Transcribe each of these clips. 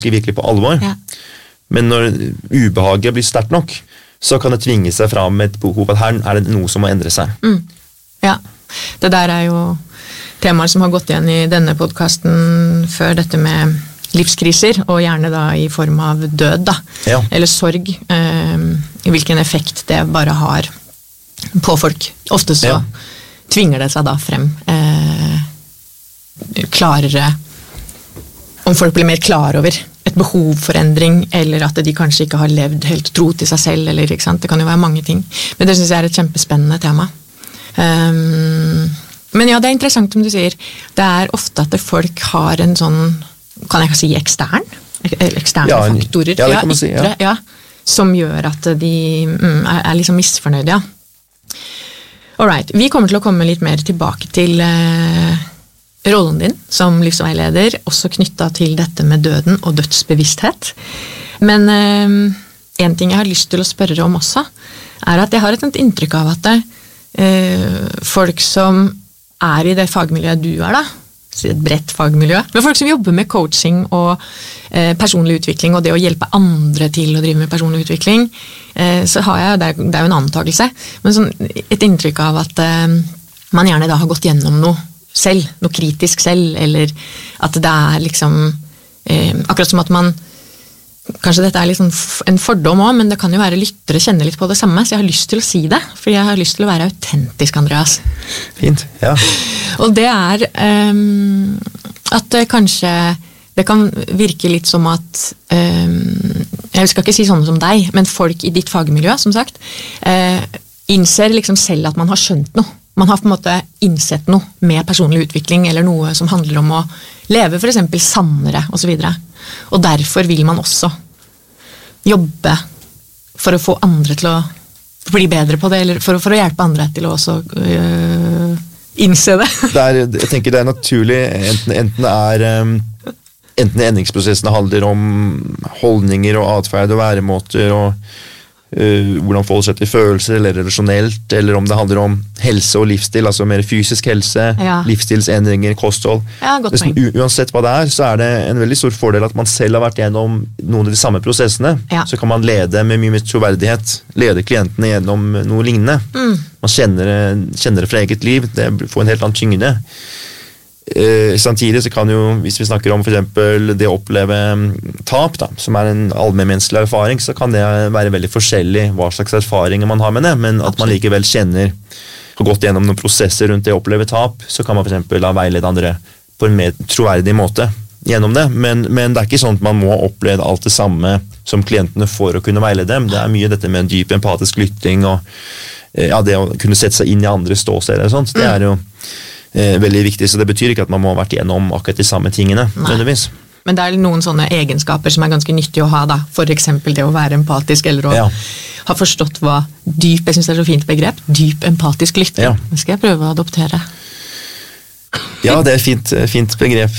virkelig på alvor. Ja. Men når ubehaget blir sterkt nok, så kan det tvinge seg fram med et behov at her det noe som må endre seg. Ja, det der jo temaer som har gått igjen i denne podcasten før, dette med livskriser, og gjerne da i form av død da, Ja. eller sorg, hvilken effekt det bare har på folk. Ofte så tvinger det seg da frem klarere, om folk blir mer klar over et behov for endring, eller at de kanskje ikke har levd helt tro til seg selv, eller ikke sant? Det kan jo være mange ting. Men det synes jeg et kjempespennende tema. Men ja, det interessant som du sier. Det ofte at folk har en sånn, kan jeg si eksterne faktorer, det kan man si, ytre, som gjør at de liksom misfornøyde, ja. Alright, vi kommer til å komme litt mer tilbake til rollen din som livsveileder, også knyttet til dette med døden og dødsbevissthet. Men en ting jeg har lyst til å spørre om også, at jeg har et inntrykk av at folk som i det fagmiljøet du da, et bredt fagmiljø, men folk som jobber med coaching og personlig utvikling, og det å hjelpe andre til å drive med personlig utvikling, så har jeg, det jo en antakelse, men sånn, et inntrykk av at man gjerne da har gått gjennom noe selv, noe kritisk selv, eller at det liksom, akkurat som at man, kanskje dette liksom en fordom også, men det kan jo være lyttere kjenne litt på det samme, så jeg har lyst til å si det, for jeg har lyst til å være autentisk, Andreas. Fint, ja. Og det at kanskje det kan virke litt som at jeg skal ikke si sånne som deg, men folk i ditt fagmiljø, som sagt, innser liksom selv at man har skjønt noe. Man har på en måte innsett noe med personlig utvikling, eller noe som handler om å leve for eksempel sannere, og så videre. Og derfor vil man også jobbe for å få andre til å bli bedre på det, eller for å hjelpe andre til å også innse det. Jeg tenker det naturlig, enten endringsprosessene handler om holdninger og atferd og væremåter og hvordan folk setter følelser eller relasjonelt, eller om det handler om helse og livsstil, altså mer fysisk helse, livsstilsendringer, kosthold. Uansett hva det så det en veldig stor fordel at man selv har vært gjennom noen av de samme prosessene, så kan man lede med mye mer troverdighet, lede klientene gjennom noe lignende. Man kjenner det fra eget liv, det får en helt annen tyngde. Samtidig så kan jo, hvis vi snakker om for eksempel det å oppleve tap da, som en allmennmenneskelig erfaring, så kan det være veldig forskjellig hva slags erfaringer man har med det, men at man likevel kjenner og gått gjennom noen prosesser rundt det å oppleve tap, så kan man for eksempel veilede andre på en mer troverdig måte gjennom det, men det ikke sånn at man må oppleve alt det samme som klientene for å kunne veilede dem. Det mye dette med en dyp empatisk lytting og det å kunne sette seg inn i andre ståsteder og sånt, det jo veldig viktig, så det betyr ikke at man må ha vært gjennom akkurat de samme tingene, nødvendigvis. Men det noen sånne egenskaper som ganske nyttig å ha da, for eksempel det å være empatisk, eller å ha forstått hva dyp, jeg synes det så fint begrep, dyp empatisk lytting. Det skal jeg prøve å adoptere. Ja, det fint begrep.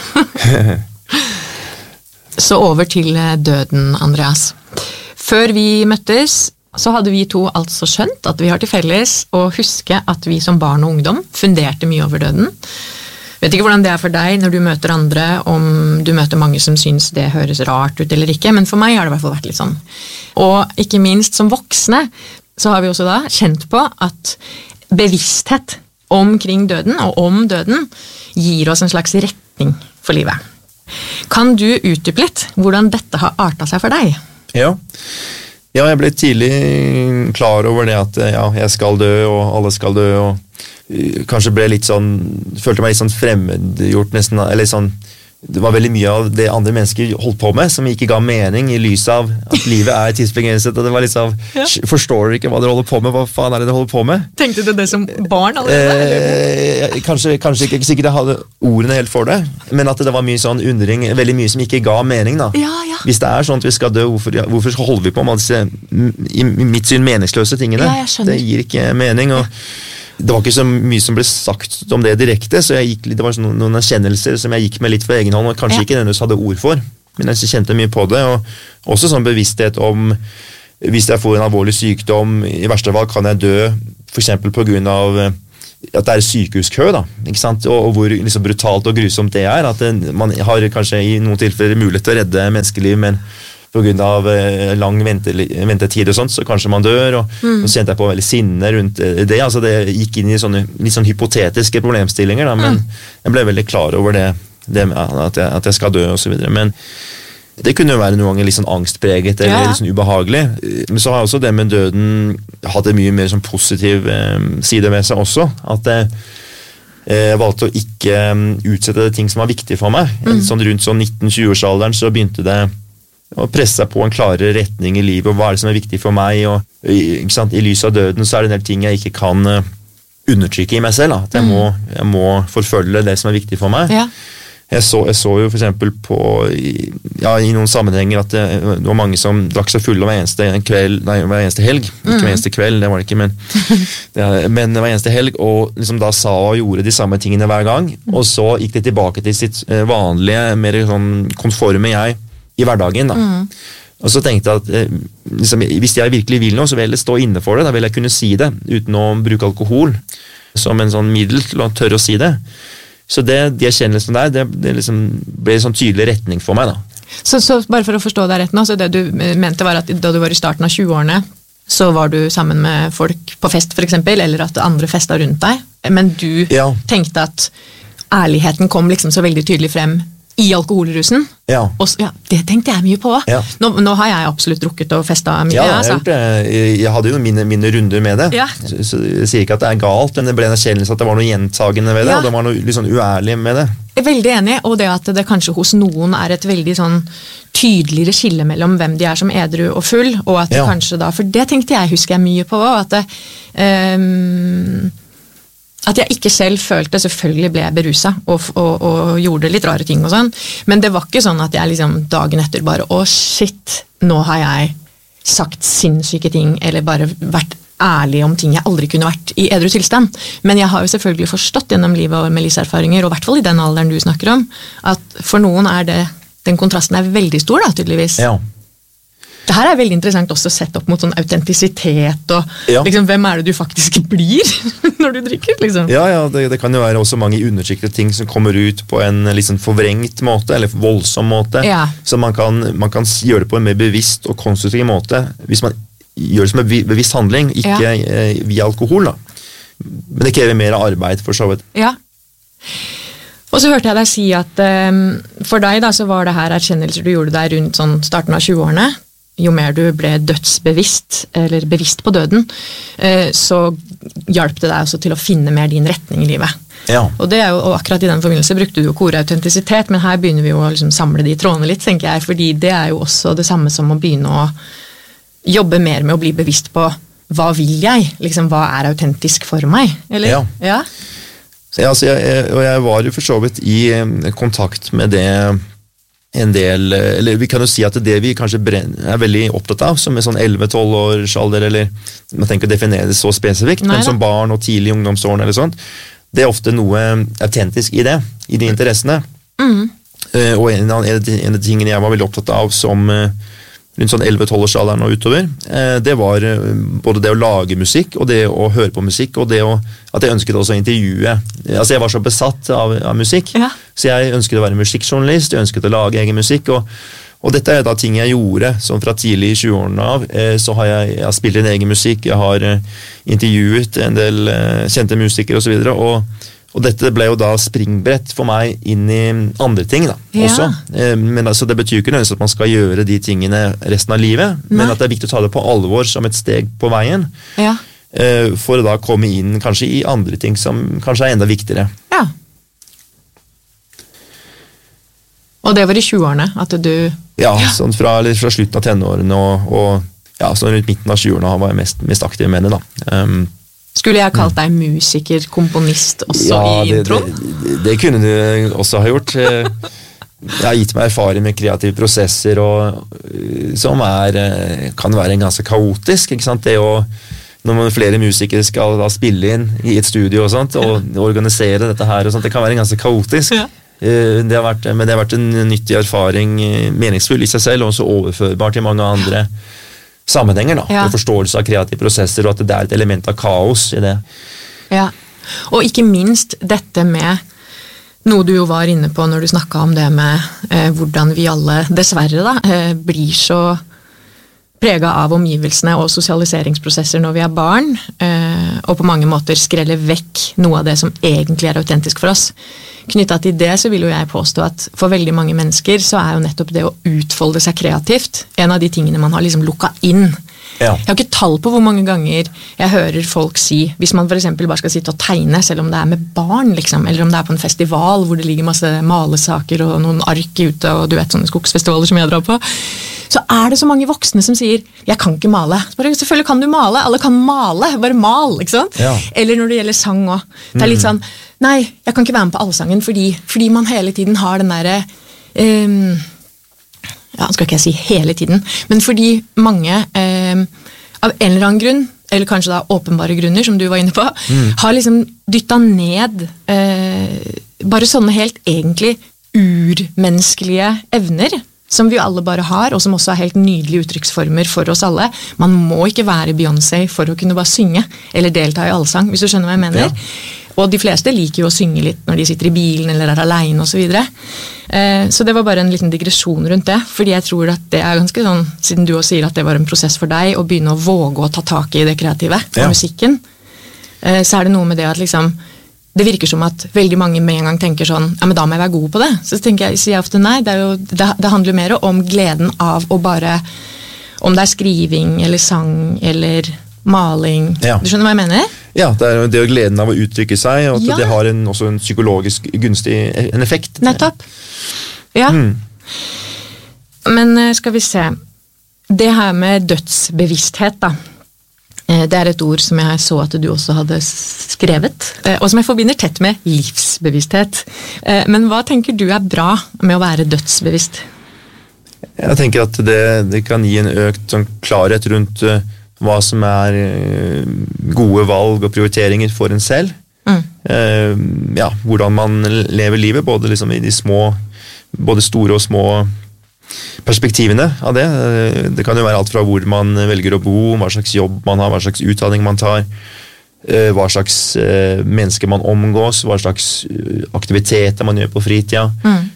Så over til døden, Andreas. Før vi møttes, så hadde vi to altså skjønt at vi har til felles å huske at vi som barn og ungdom funderte mye over døden. Vet ikke hvordan det for deg når du møter andre, om du møter mange som synes det høres rart ut eller ikke, men for meg har det i hvert fall vært litt sånn. Og ikke minst som voksne, så har vi også da kjent på at bevissthet omkring døden og om døden gir oss en slags retning for livet. Kan du utdype litt hvordan dette har artet seg for deg? Ja, jeg ble tidlig klar over det at jeg skal dø, og alle skal dø, og kanskje ble litt sånn, følte meg litt sånn fremmedgjort nesten, eller sånn, det var veldig mye av det andre mennesker holdt på med, som ikke ga mening i lys av at livet tidsbegrenset, og det var litt sånn, forstår du ikke hva dere holder på med, hva faen det dere holder på med? Tenkte du det som barn allerede? Kanskje ikke sikkert jeg hadde ordene helt for det, men at det var mye sånn undring, veldig mye som ikke ga mening da. Hvis det sånn at vi skal dø, hvorfor holder vi på med disse, i mitt syn, meningsløse tingene? Det gir ikke mening, og det var ikke så mye som ble sagt om det direkte, så det var noen erkjennelser som jeg gikk med litt for egen hånd, og kanskje ikke nødvendigvis hadde ord for, men jeg kjente mye på det, og også sånn bevissthet om, hvis jeg får en alvorlig sykdom, i verste fall kan jeg dø, for eksempel på grunn av at det sykehuskø da, ikke sant? Og hvor liksom brutalt og grusomt det at man har kanskje i noen tilfeller mulighet til å redde menneskeliv, men på grunn av lang ventetid og sånt, så kanskje man dør, og så kjente jeg på veldig sinne rundt det, altså det gikk inn i sånne litt sånn hypotetiske problemstillinger da, men jeg ble veldig klar over det at jeg skal dø og så videre, men det kunne jo være noen ganger litt sånn angstpreget eller litt sånn ubehagelig, men så har også det med døden hatt en mye mer sånn positiv side ved seg også, at jeg valgte å ikke utsette ting som var viktig for meg. Sånn rundt sånn 19-20-årsalderen så begynte det å presse seg på en klarere retning i livet, og hva det som viktig for meg, og ikke sant, i lys av døden så det en del ting jeg ikke kan undertrykke i meg selv, at jeg må forfølge det som viktig for meg. Jeg så jo for eksempel i noen sammenhenger at det var mange som drakk seg fulle hver eneste helg, ikke hver eneste kveld, det var det ikke, men hver eneste helg, og liksom da sa og gjorde de samme tingene hver gang, og så gikk de tilbake til sitt vanlige, mer sånn konforme jeg i hverdagen da. Og så tenkte jeg at liksom, hvis jeg virkelig vil noe, så vil jeg stå inne for det, da vil jeg kunne si det, uten å bruke alkohol som en sånn middel til å tørre å si det. Så de erkjennelsene der, det liksom ble en sånn tydelig retning for meg da. Så bare for å forstå deg rett nå, så det du mente var at da du var i starten av 20-årene, så var du sammen med folk på fest for eksempel, eller at andre festet rundt deg, men du tenkte at ærligheten kom liksom så veldig tydelig frem i alkoholrusen. Og det tenkte jeg mye på. Nå har jeg absolutt drukket og festet mye. Jeg hadde jo mine runder med det. Så jeg sier ikke at det galt, men det ble en erkjennelse at det var noe gjentagende ved det, og det var noe litt sånn uærlig med det. Jeg er veldig enig, og det at det kanskje hos noen et veldig sånn tydeligere skille mellom hvem de som edru og full, og at det kanskje da, for det tenkte jeg, husker jeg mye på, at jeg ikke selv følte, selvfølgelig ble jeg beruset og gjorde litt rare ting og sånn, men det var ikke sånn at jeg liksom dagen etter bare, shit, nå har jeg sagt sinnssyke ting, eller bare vært ærlig om ting jeg aldri kunne vært i edru tilstand. Men jeg har jo selvfølgelig forstått gjennom livet og med livserfaringer, og i hvert fall i den alderen du snakker om, at for noen den kontrasten veldig stor da, tydeligvis. Det her veldig interessant også sett opp mot sånn autentisitet og liksom, hvem det du faktisk blir når du drikker, liksom. Det kan jo være også mange undertrykkede ting som kommer ut på en liksom forvrengt måte, eller voldsom måte, så man kan gjøre det på en mer bevisst og konstruktiv måte, hvis man gjør det som en bevisst handling, ikke via alkohol da. Men det krever mer arbeid for så vidt. Og så hørte jeg deg si at for deg da, så var det her erkjennelser du gjorde deg rundt sånn starten av 20-årene, jo mer du ble dødsbevisst, eller bevisst på døden, så hjalp det deg også til å finne mer din retning i livet. Og det jo, og akkurat i den forbindelse brukte du jo koreautentisitet, men her begynner vi jo å liksom samle de trådene litt, tenker jeg, fordi det jo også det samme som å begynne å jobbe mer med å bli bevisst på hva vil jeg, liksom hva autentisk for meg, eller? Jeg var jo for så vidt i kontakt med det en del, eller vi kan jo si at det vi kanskje veldig opptatt av, som sånn 11-12 års alder, eller man tenker å definere det så spesifikt, men som barn og tidlig i ungdomsårene eller sånt, det ofte noe autentisk i det, i de interessene. Og en av de tingene jeg var veldig opptatt av som rundt sånn 11-12 års alderen og utover, det var både det å lage musikk, og det å høre på musikk, og det at jeg ønsket også å intervjue. Altså jeg var så besatt av musikk, så jeg ønsket å være musikkjournalist, jeg ønsket å lage egen musikk, og dette da ting jeg gjorde, som fra tidlig i 20-årene av, så har jeg spilt en egen musikk, jeg har intervjuet en del kjente musikere og så videre, og dette ble jo da springbrett for meg inn i andre ting da, også. Men altså, det betyr ikke nødvendigvis at man skal gjøre de tingene resten av livet, men at det viktig å ta det på alvor som et steg på veien, for å da komme inn kanskje i andre ting som kanskje enda viktigere. Og det var i 20-årene at du... sånn fra slutten av tenårene og sånn rundt midten av 20-årene var jeg mest aktiv med det da. Skulle jeg kalt deg musiker, komponist også i introen? Det kunne du også ha gjort. Jeg har gitt meg erfaring med kreative prosesser, som kan være ganske kaotisk, ikke sant? Det når flere musikere skal da spille inn i et studio og sånt, og organisere dette her og sånt, det kan være ganske kaotisk. Men det har vært en nyttig erfaring, meningsfull i seg selv, og også overførbar til mange andre sammenhenger da, og forståelse av kreative prosesser, og at det et element av kaos i det. Og ikke minst dette med noe du jo var inne på når du snakket om det med hvordan vi alle, dessverre da, blir så preget av omgivelsene og sosialiseringsprosesser når vi er barn, og på mange måter skreller vekk noe av det som egentlig er autentisk for oss. Knyttet til det så vil jo jeg påstå at for veldig mange mennesker så er jo nettopp det å utfolde seg kreativt en av de tingene man har liksom lukket inn. Ja. Jeg har ikke tall på hvor mange ganger jeg hører folk si, hvis man for eksempel bare skal sitte og tegne, selv om det er med barn, liksom, eller om det er på en festival hvor det ligger masse malesaker og noen ark ute, og du vet sånne skogsfestivaler som jeg drar på, så er det så mange voksne som sier, jeg kan ikke male. Bare, selvfølgelig kan du male, alle kan male, bare mal, ikke sant? Ja. Eller når det gjelder sang også. Det er litt sånn, nei, jeg kan ikke være med på allsangen, fordi man hele tiden har den der, ja, skal ikke jeg si hele tiden, men fordi mange av en eller annen grunn, eller kanskje da åpenbare grunner, som du var inne på, har liksom dyttet ned bare sånne helt egentlig urmenneskelige evner, som vi alle bare har, og som også er helt nydelige uttrykksformer for oss alle. Man må ikke være Beyoncé for å kunne bare synge, eller delta i allsang, hvis du skjønner hva jeg mener. Ja. Og de fleste liker jo å synge litt når de sitter i bilen, eller er alene, og så videre. Så det var bare en liten digresjon rundt det, fordi jeg tror at det er ganske sånn, siden du også sier at det var en prosess for deg, å begynne å våge å ta tak i det kreative, og musikken, så er det noe med det at liksom, det virker som at veldig mange med en gang tenker sånn, ja, men da må jeg være god på det. Så sier jeg ofte nei, det handler mer om gleden av å bare, om det er skriving, eller sang, eller maling. Ja. Du skjønner hva jeg mener? Ja, det er jo gleden av å uttrykke seg, og at det har også en psykologisk gunstig en effekt. Nettopp. Ja. Men skal vi se, det her med dødsbevissthet da, det er et ord som jeg så at du også hadde skrevet, og som jeg forbinder tett med livsbevissthet. Men hva tenker du er bra med å være dødsbevisst? Jeg tenker at det kan gi en økt sånn klarhet rundt hva som er gode valg og prioriteringer for en selv. Ja, hvordan man lever livet, både liksom i de små, både store og små perspektivene av det. Det kan jo være alt fra hvor man velger å bo, hva slags jobb man har, hva slags utdanning man tar, hva slags mennesker man omgås, hva slags aktiviteter man gjør på fritida.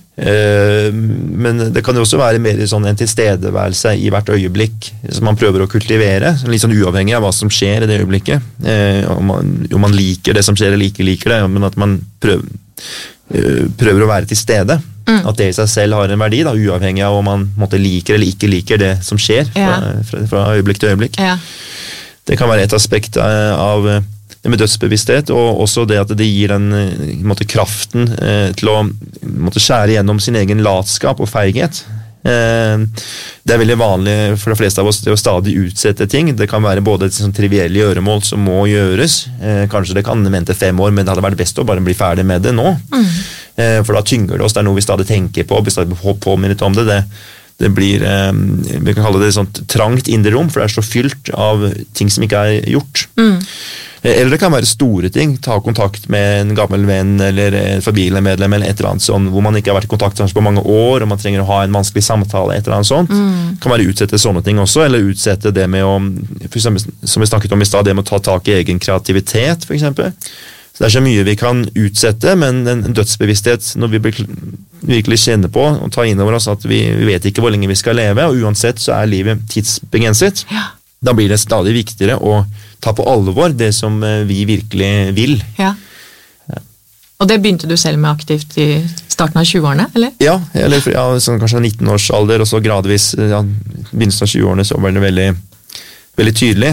Men det kan jo også være mer sånn en tilstedeværelse i hvert øyeblikk som man prøver å kultivere, litt sånn uavhengig av hva som skjer i det øyeblikket. Om man liker det som skjer eller ikke liker det, men at man prøver å være til stede. At det i seg selv har en verdi, da, uavhengig av om man liker eller ikke liker det som skjer fra øyeblikk til øyeblikk. Ja. Det kan være et aspekt av det med dødsbevissthet, og også det at det gir den kraften til å skjære gjennom sin egen latskap og feighet. Det er veldig vanlig for de fleste av oss det å stadig utsette ting. Det kan være både et sånn trivielle gjøremål som må gjøres. Kanskje det kan vente 5 år, men det hadde vært best å bare bli ferdig med det nå. For da tynger det oss, det er noe vi stadig tenker på, vi stadig påminner om det. Det blir, vi kan kalle det et sånt trangt indre rom, for det er så fylt av ting som ikke er gjort. Eller det kan være store ting, ta kontakt med en gammel venn eller et familiemedlem eller et eller annet sånt, hvor man ikke har vært i kontakt på mange år, og man trenger å ha en vanskelig samtale, et eller annet sånt. Kan være utsette sånne ting også, eller utsette det med å, for eksempel, som vi snakket om i sted, det med å ta tak i egen kreativitet, for eksempel. Så det er så mye vi kan utsette, men en dødsbevissthet, når vi virkelig kjenner på og tar inn over oss at vi vet ikke hvor lenge vi skal leve, og uansett så er livet tidsbegrenset, da blir det stadig viktigere å ta på alvor det som vi virkelig vil. Ja. Og det begynte du selv med aktivt i starten av 20-årene, eller? Ja, sånn kanskje 19 års alder, og så gradvis, begynnelsen av 20-årene, så var det veldig, veldig tydelig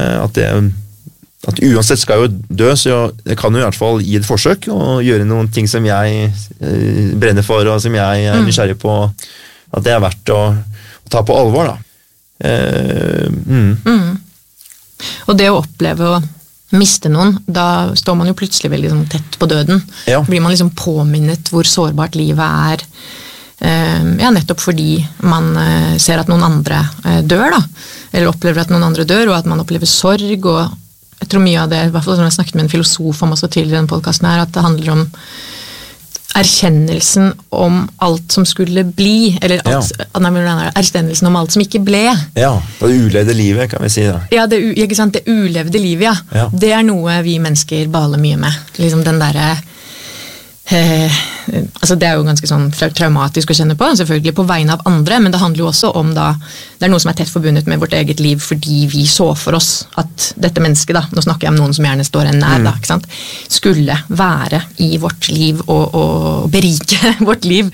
at uansett skal jeg jo dø, så jeg kan jo i hvert fall gi et forsøk og gjøre noen ting som jeg brenner for, og som jeg er nysgjerrig på, at det er verdt å ta på alvor, da. Og det å oppleve å miste noen, da står man jo plutselig veldig sånn, tett på døden. Ja. Blir man liksom påminnet hvor sårbart livet er, nettopp fordi man ser at noen andre dør, da. Eller opplever at noen andre dør, og at man opplever sorg, og jeg tror mye av det, i hvert fall når jeg snakket med en filosof om også tidligere i denne podcasten her, at det handler om erkjennelsen om alt som skulle bli, eller erkjennelsen om alt som ikke ble. Ja, det ulevde livet, kan vi si da. Ja, ikke sant? Det ulevde livet, ja. Det noe vi mennesker baler mye med. Liksom den derre altså det jo ganske sånn traumatisk å kjenne på, selvfølgelig på vegne av andre, men det handler jo også om da, det noe som tett forbundet med vårt eget liv, fordi vi så for oss at dette mennesket da, nå snakker jeg om noen som gjerne står en nær da, ikke sant? Skulle være i vårt liv og berike vårt liv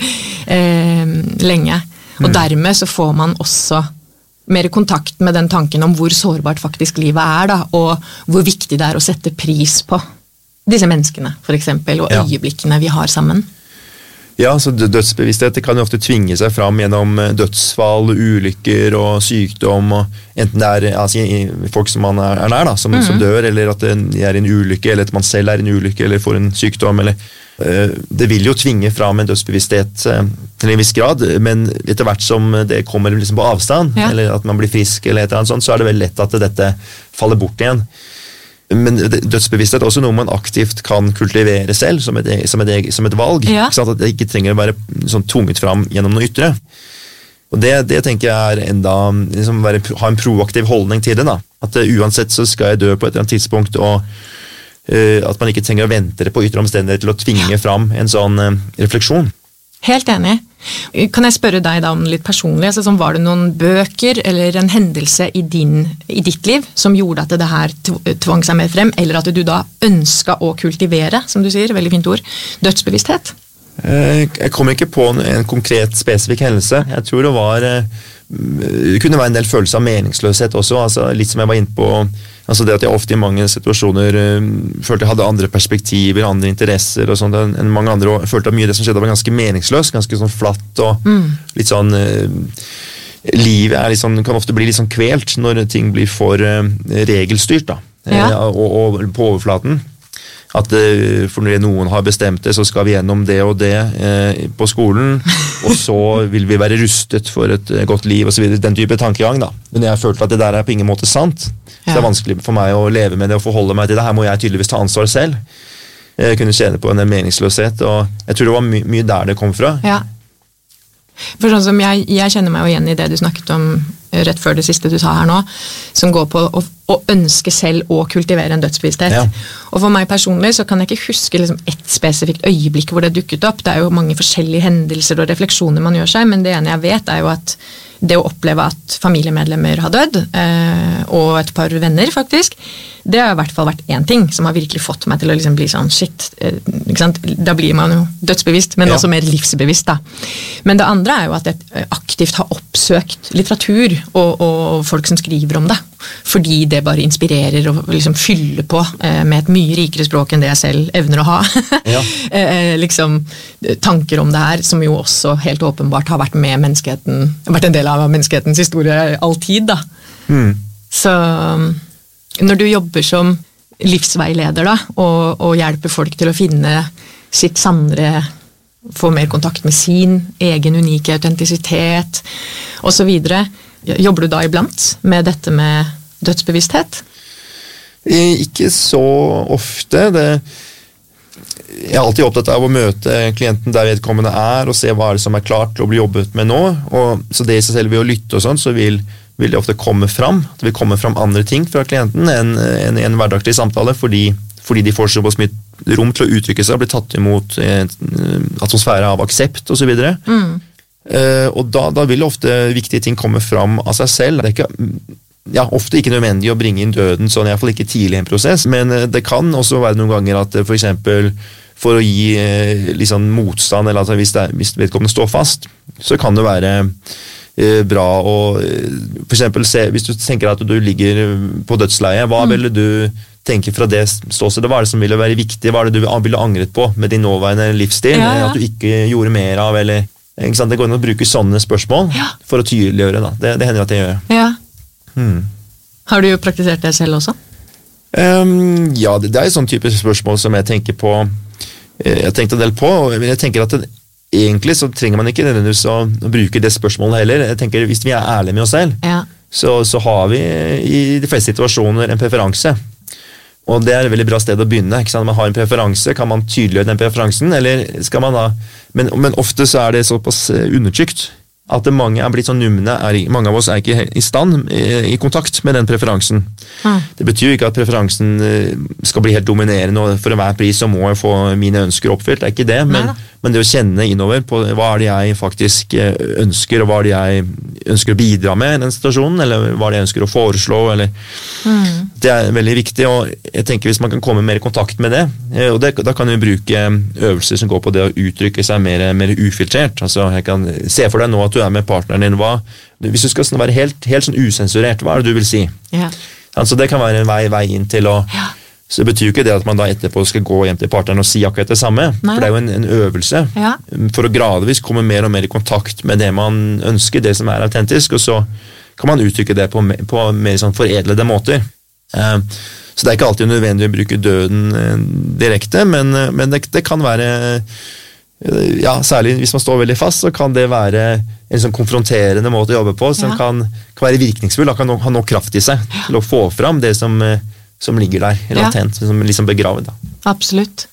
lenge, og dermed så får man også mer kontakt med den tanken om hvor sårbart faktisk livet da, og hvor viktig det å sette pris på disse menneskene, for eksempel, og øyeblikkene vi har sammen. Ja, så dødsbevissthet kan jo ofte tvinge seg fram gjennom dødsfall, ulykker og sykdom, og enten det altså, folk som man nær, da, som dør, eller at de i en ulykke, eller at man selv i en ulykke, eller får en sykdom, eller det vil jo tvinge fram en dødsbevissthet til en viss grad, men etter hvert som det kommer liksom på avstand, eller at man blir frisk, eller et eller annet sånt, så det veldig lett at dette faller bort igjen. Men dødsbevissthet også noe man aktivt kan kultivere selv som et valg, sånn at det ikke trenger å være sånn tvunget fram gjennom noe ytre. Og det tenker jeg enda liksom ha en proaktiv holdning til det da. At uansett så skal jeg dø på et eller annet tidspunkt, og at man ikke trenger å vente på ytre omstendigheter til å tvinge fram en sånn refleksjon. Helt enig. Kan jeg spørre deg da om litt personlig, altså, som var det noen bøker eller en hendelse i ditt liv som gjorde at det her tvang seg med frem, eller at du da ønsket å kultivere, som du sier, veldig fint ord, dødsbevissthet? Jeg kom ikke på en konkret spesifikk hendelse. Jeg tror det kunne være en del følelse av meningsløshet også, altså litt som jeg var inne på, altså det at jeg ofte i mange situasjoner følte jeg hadde andre perspektiver, andre interesser og sånt enn mange andre, og følte at mye av det som skjedde var ganske meningsløst, ganske sånn flatt og litt sånn livet litt sånn, kan ofte bli litt sånn kvelt når ting blir for regelstyrt da, og på overflaten. At for når noen har bestemt det, så skal vi gjennom det og det på skolen, og så vil vi være rustet for et godt liv og så videre, den type tankegang da. Men jeg følte at det der på ingen måte sant. Så det vanskelig for meg å leve med det og forholde meg til det. Her må jeg tydeligvis ta ansvar selv. Jeg kunne kjenne på en meningsløshet, og jeg tror det var mye der det kom fra. Ja. For sånn som jeg kjenner meg jo igjen i det du snakket om rett før det siste du sa her nå, som går på å ønske selv å kultivere en dødsbevissthet. Og for meg personlig så kan jeg ikke huske liksom et spesifikt øyeblikk hvor det dukket opp. Det jo mange forskjellige hendelser og refleksjoner man gjør seg, men det ene jeg vet jo at det å oppleve at familiemedlemmer har dødd, og et par venner faktisk, det har i hvert fall vært en ting som har virkelig fått meg til å liksom bli sånn, shit, ikke sant? Da blir man jo dødsbevisst, men også mer livsbevisst da. Men det andre jo at jeg aktivt har oppsøkt litteratur og folk som skriver om det, fordi det bare inspirerer og liksom fyller på med et mye rikere språk enn det jeg selv evner å ha. Liksom tanker om det her, som jo også helt åpenbart har vært med menneskeheten, vært en del av menneskehetens historie alltid da. Så når du jobber som livsveileder da, og hjelper folk til å finne sitt sannere, få mer kontakt med sin egen unike autentisitet og så videre, jobber du da iblant med dette med dødsbevissthet? Ikke så ofte. Jeg alltid opptatt av å møte klienten der vedkommende og se hva det som klart til å bli jobbet med nå, og så det i seg selv ved å lytte og sånn, så vil det ofte komme fram, at det vil komme fram andre ting fra klienten enn en hverdagslig samtale, fordi de får så mye rom til å uttrykke seg og bli tatt imot en atmosfære av aksept og så videre. Og da vil ofte viktige ting komme fram av seg selv. Det ofte ikke nødvendig å bringe inn døden, sånn i hvert fall ikke tidlig i en prosess, men det kan også være noen ganger at for eksempel for å gi liksom motstand, eller at hvis vedkommende står fast, så kan det være bra å for eksempel se, hvis du tenker at du ligger på dødsleiet, hva ville du tenke fra det ståstedet? Hva det som ville være viktig? Hva det du ville angret på med din nåværende livsstil? At du ikke gjorde mer av, eller ikke sant? Det går inn å bruke sånne spørsmål for å tydeliggjøre da. Det hender at jeg gjør. Har du jo praktisert det selv også? Ja, det en sånn type spørsmål som jeg tenker på. Jeg tenkte en del på, men jeg tenker at egentlig så trenger man ikke nødvendigvis å bruke det spørsmålet heller. Jeg tenker hvis vi ærlige med oss selv, så har vi i de fleste situasjoner en preferanse. Og det er et veldig bra sted å begynne. Ikke sant? Man har en preferanse, kan man tydeliggjøre den preferansen, eller skal man da... Men ofte så er det såpass undertrykt at mange er blitt så numne, mange av oss er ikke i stand, i kontakt med den preferansen. Det betyr jo ikke at preferansen skal bli helt dominerende, og for enhver pris så må jeg få mine ønsker oppfylt, det er ikke det, men det å kjenne innover på hva er det jeg faktisk ønsker, og hva er det jeg ønsker å bidra med i den situasjonen, eller hva er det jeg ønsker å foreslå, eller... Det er veldig viktig, og jeg tenker hvis man kan komme mer i kontakt med det, og da kan vi bruke øvelser som går på det å uttrykke seg mer ufiltrert. Altså, jeg kan se for deg nå at du er med partneren din, hvis du skal være helt sånn usensurert, hva er det du vil si? Ja. Altså, det kan være en vei inn til å... Ja. Så det betyr jo ikke det at man da etterpå skal gå hjem til partneren og si akkurat det samme, for det er jo en øvelse for å gradvis komme mer og mer i kontakt med det man ønsker, det som er autentisk, og så kan man uttrykke det på mer sånn foredlede måter. Så det er ikke alltid nødvendig å bruke døden direkte, men det kan være, særlig hvis man står veldig fast, så kan det være en sånn konfronterende måte å jobbe på, som kan være virkningsfull, kan ha noe kraft i seg til å få fram det som ligger der, latent, som liksom begravet. Da. Absolutt.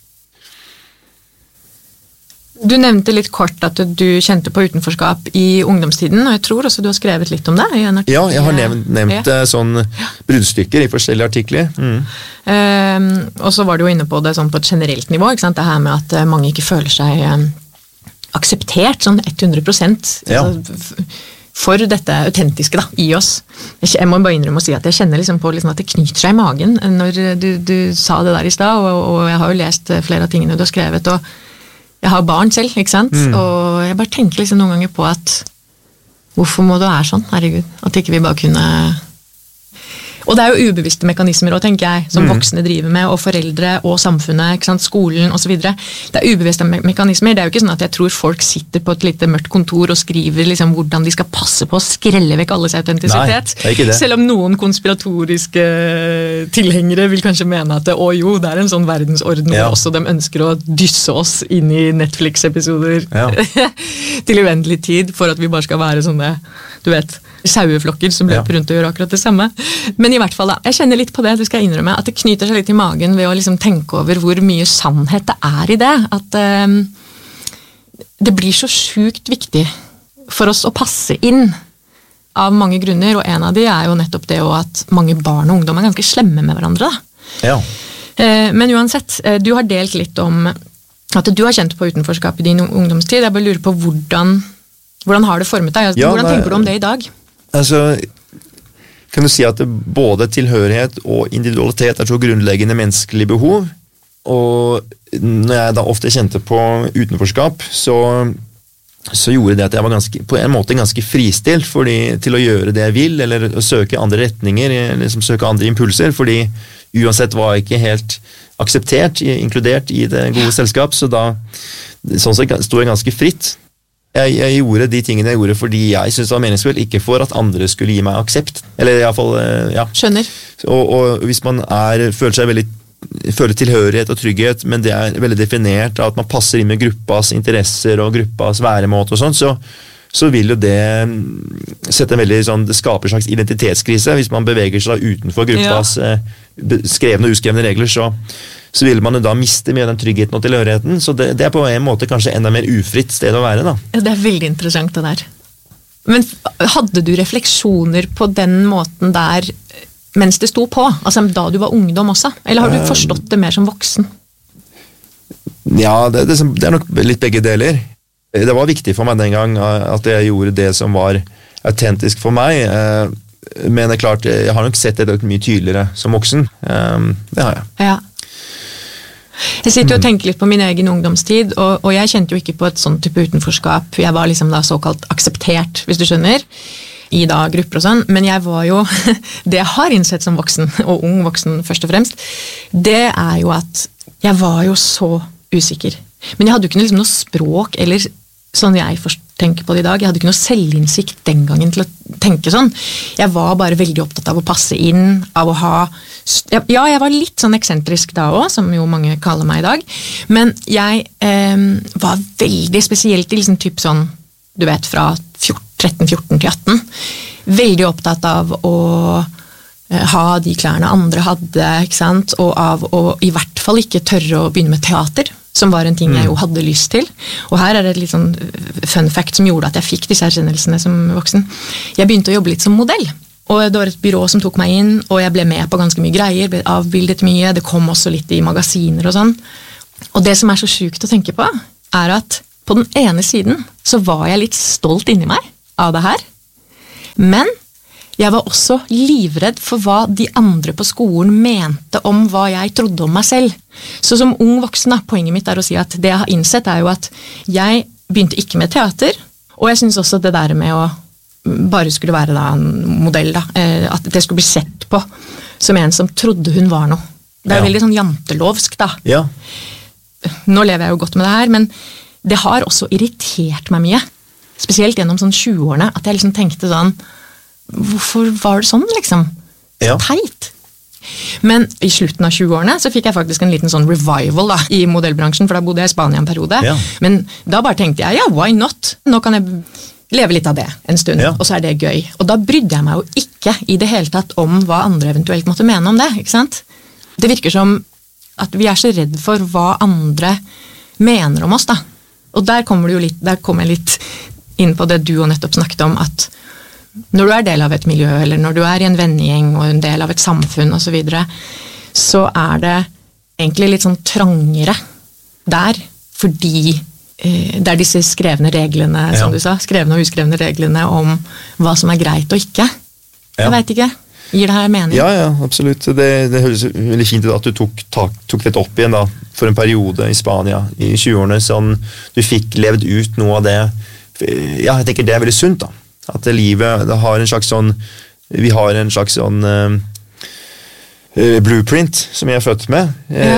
Du nevnte litt kort at du kjente på utenforskap i ungdomstiden, og jeg tror også du har skrevet litt om det i en artikkel. Ja, jeg har nevnt sånn bruddstykker i forskjellige artikler. Og så var du jo inne på det sånn på et generelt nivå, ikke sant? Det her med at mange ikke føler seg akseptert, sånn 100%. For dette autentiske da, i oss. Jeg må bare innrømme å si at jeg kjenner liksom på liksom at det knyter seg i magen når du sa det der i sted, og jeg har jo lest flere av tingene du har skrevet, og jeg har barn selv, ikke sant? Og jeg bare tenker liksom noen ganger på at hvorfor må det være sånn, herregud, at ikke vi bare kunne... Og det er jo ubevisste mekanismer også, tenker jeg, som voksne driver med, og foreldre og samfunnet, ikke sant, skolen og så videre. Det er ubevisste mekanismer. Det er jo ikke sånn at jeg tror folk sitter på et lite mørkt kontor og skriver liksom hvordan de skal passe på å skrelle vekk alles autentisitet. Nei, det er ikke det. Selv om noen konspiratoriske tilhengere vil kanskje mene at det er en sånn verdensorden hvor også de ønsker å dysse oss inn i Netflix-episoder til uendelig tid for at vi bare skal være sånne, du vet, saueflokker som løper rundt og gjør akkurat det samme. Men i hvert fall da, jeg kjenner litt på det, du skal innrømme, at det knyter seg litt i magen ved å liksom tenke over hvor mye sannhet det er i det, at det blir så sjukt viktig for oss å passe inn av mange grunner, og en av de er jo nettopp det at mange barn og ungdom er ganske slemme med hverandre. Da. Men uansett, du har delt litt om at du har kjent på utenforskap i din ungdomstid. Jeg bare lurer på hvordan har det formet deg? Hvordan tenker du om det i dag? Altså, kan du si at både tilhørighet og individualitet er så grunnleggende menneskelige behov, og når jeg da ofte kjente på utenforskap, så gjorde det at jeg var på en måte ganske fristilt til å gjøre det jeg vil, eller å søke andre retninger, eller søke andre impulser, fordi uansett var jeg ikke helt akseptert, inkludert i det gode selskap, så da sånn sett stod jeg ganske fritt. Jeg gjorde de tingene jeg gjorde fordi jeg synes det var meningsfullt, ikke for at andre skulle gi meg aksept. Eller i hvert fall, Skjønner. Og hvis man føler tilhørighet og trygghet, men det er veldig definert av at man passer inn med gruppas interesser og gruppas væremåte og sånn, så vil jo det sette en veldig sånn, det skaper en slags identitetskrise hvis man beveger seg utenfor gruppas skrevne og uskrevne regler, så vil man jo da miste mye av den tryggheten og tilhørigheten, så det er på en måte kanskje enda mer ufritt sted å være da. Ja, det er veldig interessant det der. Men hadde du refleksjoner på den måten der mens det sto på? Altså da du var ungdom også? Eller har du forstått det mer som voksen? Ja, det er nok litt begge deler. Det var viktig for meg den gang at jeg gjorde det som var autentisk for meg, men det er klart, jeg har nok sett det mye tydeligere som voksen. Det har jeg. Ja. Jeg sitter og tenker litt på min egen ungdomstid, og jeg kjente jo ikke på et sånt type utenforskap. Jeg var liksom da såkalt akseptert, hvis du skjønner, i da grupper og sånn, men jeg var jo, det jeg har innsett som voksen, og ung voksen først og fremst, det er jo at jeg var jo så usikker. Men jeg hadde jo ikke liksom noe språk, eller sånn jeg tenker på det i dag, jeg hadde ikke noe selvinnsikt den gangen til å tenke sånn. Jeg var bare veldig opptatt av å passe inn, av å ha... Ja, jeg var litt sånn eksentrisk da også, som jo mange kaller meg i dag, men jeg var veldig spesielt i liksom typ sånn, du vet, fra 13-14 til 18, veldig opptatt av å ha de klærne andre hadde, ikke sant? Og av å i hvert fall ikke tørre å begynne med teater, som var en ting jeg jo hadde lyst til. Og her det et litt sånn fun fact som gjorde at jeg fikk disse erkjennelsene som voksen. Jeg begynte å jobbe litt som modell, og det var et byrå som tok meg inn, og jeg ble med på ganske mye greier, ble avbildet mye, det kom også litt i magasiner og sånn. Og det som så sykt å tenke på, at på den ene siden så var jeg litt stolt inni meg av det her, men jeg var også livredd for hva de andre på skolen mente om hva jeg trodde om meg selv. Så som ung voksen, poenget mitt å si at det jeg har innsett jo at jeg begynte ikke med teater, og jeg synes også det der med å bare skulle være da en modell, da, at det skulle bli sett på som en som trodde hun var noe. Det veldig sånn jantelovsk, da. Ja. Nå lever jeg jo godt med det her, men det har også irritert meg mye. Spesielt gjennom sånn 20-årene, at jeg liksom tenkte sånn, hvorfor var det sånn, liksom? Så teit. Men i slutten av 20-årene så fikk jeg faktisk en liten sånn revival da, i modellbransjen, for da bodde jeg i Spania en periode. Ja. Men da bare tenkte jeg, why not? Nå kan jeg leve litt av det en stund, og så det gøy. Og da brydde jeg meg jo ikke i det hele tatt om hva andre eventuelt måtte mene om det, ikke sant? Det virker som at vi så redd for hva andre mener om oss, da. Og der kommer jeg litt inn på det du og nettopp snakket om, at når du del av et miljø, eller når du i en vennegjeng og en del av et samfunn og så videre, så det egentlig litt sånn trangere der, fordi det disse skrevne reglene, som du sa, skrevne og uskrevne reglene om hva som greit og ikke. Jeg vet ikke. Gir det her mening? Ja, absolutt. Det høres veldig fint ut at du tok dette opp igjen da, for en periode i Spania i 20-årene, sånn du fikk levd ut noe av det. Ja, jeg tenker det veldig sunt da. At livet det har en slags sånn, vi har en slags sånn blueprint som vi født med.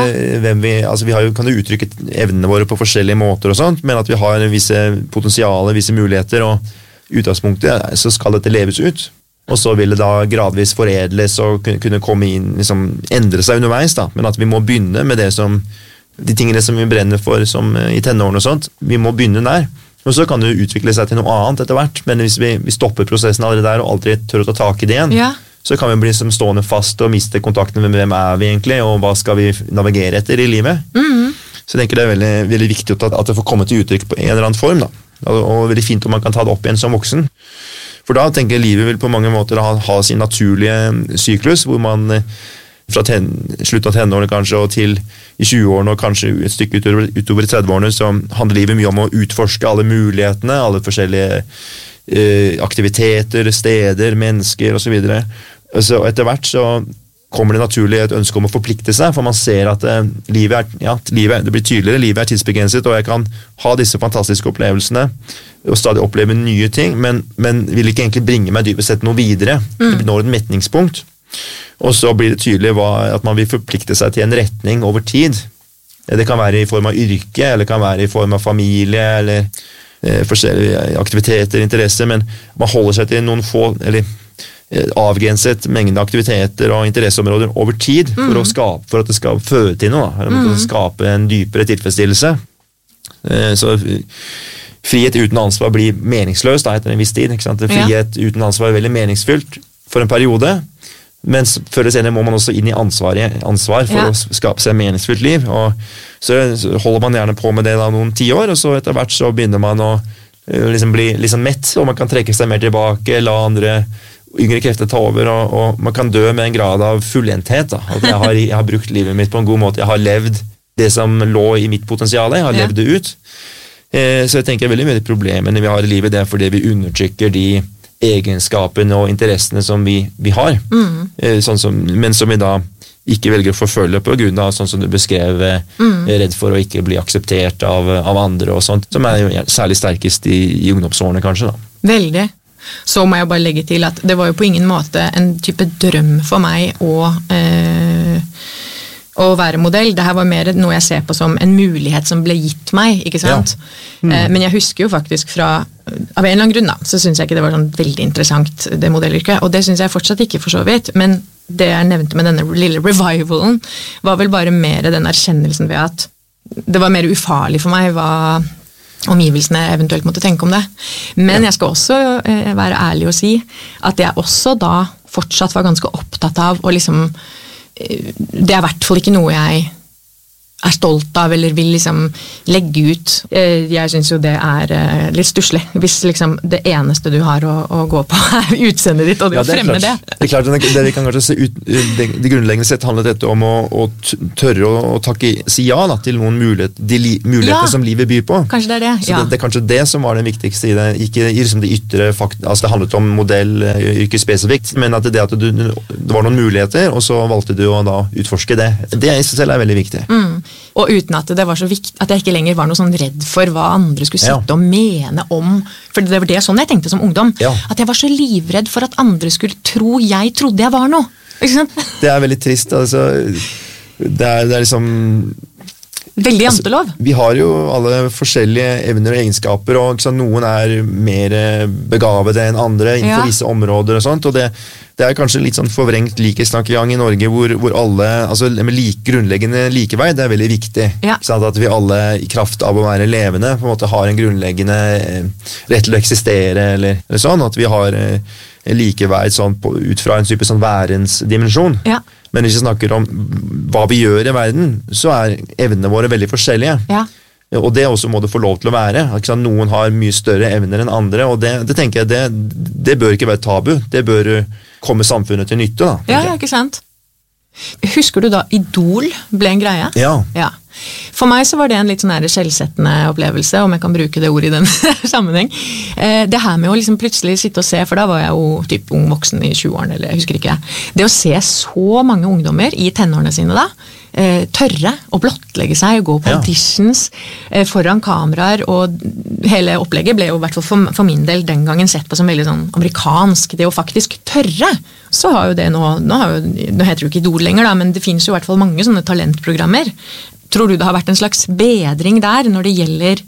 Vi kan jo uttrykke evnene våre på forskjellige måter og sånt, men at vi har visse potensialer, visse muligheter, og utgangspunktet så skal dette leves ut. Og så vil det da gradvis foredles og kunne komme inn, liksom endre seg underveis da, men at vi må begynne med de tingene som vi brenner for som i tenårene og sånt, vi må begynne der. Og så kan det utvikle seg til noe annet etter hvert, men hvis vi stopper prosessen allerede der og aldri tør å ta tak i det igjen, så kan vi bli som stående fast og miste kontakten med hvem vi egentlig, og hva skal vi navigere etter i livet. Så jeg tenker det veldig, veldig viktig at det får komme til uttrykk på en eller annen form, da. Og veldig fint om man kan ta det opp igjen som voksen. For da tenker jeg livet vil på mange måter ha sin naturlige syklus, hvor man fra slutten av tenårene kanskje, og til i 20-årene, og kanskje et stykke utover i 30-årene, så handler livet mye om å utforske alle mulighetene, alle forskjellige aktiviteter, steder, mennesker, og så videre. Og etter hvert så kommer det naturlig et ønske om å forplikte seg, for man ser at livet det blir tydeligere, livet tidsbegrenset, og jeg kan ha disse fantastiske opplevelsene, og stadig oppleve nye ting, men vil ikke egentlig bringe meg dypest sett noe videre. Det når et metningspunkt. Og så blir det tydelig at man vil forplikte seg til en retning over tid. Det kan være i form av yrke, eller kan være i form av familie, eller forskjellige aktiviteter, interesser, men man holder seg til noen få, eller avgrenset mengde aktiviteter og interesseområder over tid, for at det skal føre til noe, eller skape en dypere tilfredsstillelse. Så frihet uten ansvar blir meningsløst da, etter en viss tid. Ikke sant? Frihet uten ansvar veldig meningsfylt for en periode, men før eller senere må man også inn i ansvar for å skape seg et meningsfullt liv, og så holder man gjerne på med det da noen 10 år, og så etter hvert så begynner man å liksom bli liksom mett, og man kan trekke seg mer tilbake, la andre yngre krefter ta over, og man kan dø med en grad av fullendthet da. At jeg har brukt livet mitt på en god måte, jeg har levd det som lå i mitt potensial, jeg har levd det ut. Så jeg tenker veldig mye problemene vi har i livet, det fordi vi undertrykker de egenskapene og interessene som vi har, men som vi da ikke velger å forfølge på grunn av, sånn som du beskrev, redd for å ikke bli akseptert av andre og sånt, som jo særlig sterkest i ungdomsårene kanskje da. Veldig. Så må jeg bare legge til at det var jo på ingen måte en type drøm for meg å være modell. Det her var mer noe jeg ser på som en mulighet som ble gitt meg, ikke sant? Men jeg husker jo faktisk av en eller annen grunn da, så synes jeg ikke det var sånn veldig interessant det modellyrket, og det synes jeg fortsatt ikke for så vidt, men det jeg nevnte med denne lille revivalen var vel bare mer den erkjennelsen ved at det var mer ufarlig for meg hva omgivelsene eventuelt måtte tenke om det. Men jeg skal også være ærlig og si at jeg også da fortsatt var ganske opptatt opptatt av, og liksom, det I hvert fall ikke noe jeg stolt av, eller vil liksom legge ut. Jeg synes jo det litt stusslig, hvis liksom det eneste du har å gå på utseendet ditt, og det å fremme det. Det klart, det vi kan kanskje se ut, det grunnleggende sett handler dette om å tørre å si ja da, til noen muligheter som livet byr på. Kanskje det det, Så det kanskje det som var det viktigste I det, ikke I liksom det ytre altså det handlet om modell, yrkesspesifikt, men at det var noen muligheter, og så valgte du å da utforske det. Det I seg selv veldig viktig. Og uten at det var så viktig, at jeg ikke lenger var noe sånn redd for hva andre skulle sitte og mene om, for det var det sånn jeg tenkte som ungdom, at jeg var så livredd for at andre skulle tro jeg trodde jeg var noe. Ikke sant? Det veldig trist, altså. Det liksom veldig jantelov. Vi har jo alle forskjellige evner og egenskaper, og noen mer begavede enn andre innenfor visse områder og sånt, og det kanskje litt sånn forvrengt likesnakkegang I Norge, hvor alle, altså med grunnleggende likeverd, det veldig viktig. Sant? At vi alle I kraft av å være levende, på en måte har en grunnleggende rett til å eksistere, eller sånn, at vi har likeverd sånn ut fra en type sånn værensdimensjon. Men hvis vi snakker om hva vi gjør I verden, så evnene våre veldig forskjellige. Og det også må det få lov til å være. Noen har mye større evner enn andre, og det tenker jeg, det bør ikke være tabu. Det bør komme samfunnet til nytte. Da, ja, ikke sant? Husker du da Idol ble en greie? Ja. For meg så var det en litt sånn skjellsettende opplevelse, om jeg kan bruke det ordet I den sammenheng. Det her med å liksom plutselig sitte og se, for da var jeg jo typ ung voksen I 20-årene, eller jeg husker ikke det. Det å se så mange ungdommer I tenårene sine da, tørre å blottlegge seg og gå på auditions foran kameraer, og hele opplegget ble jo I hvert fall for min del den gangen sett på som veldig sånn amerikansk, det å faktisk tørre. Så har jo det nå heter det jo ikke Idol lenger da, men det finnes jo I hvert fall mange sånne talentprogrammer. Tror du det har vært en slags bedring der når det gjelder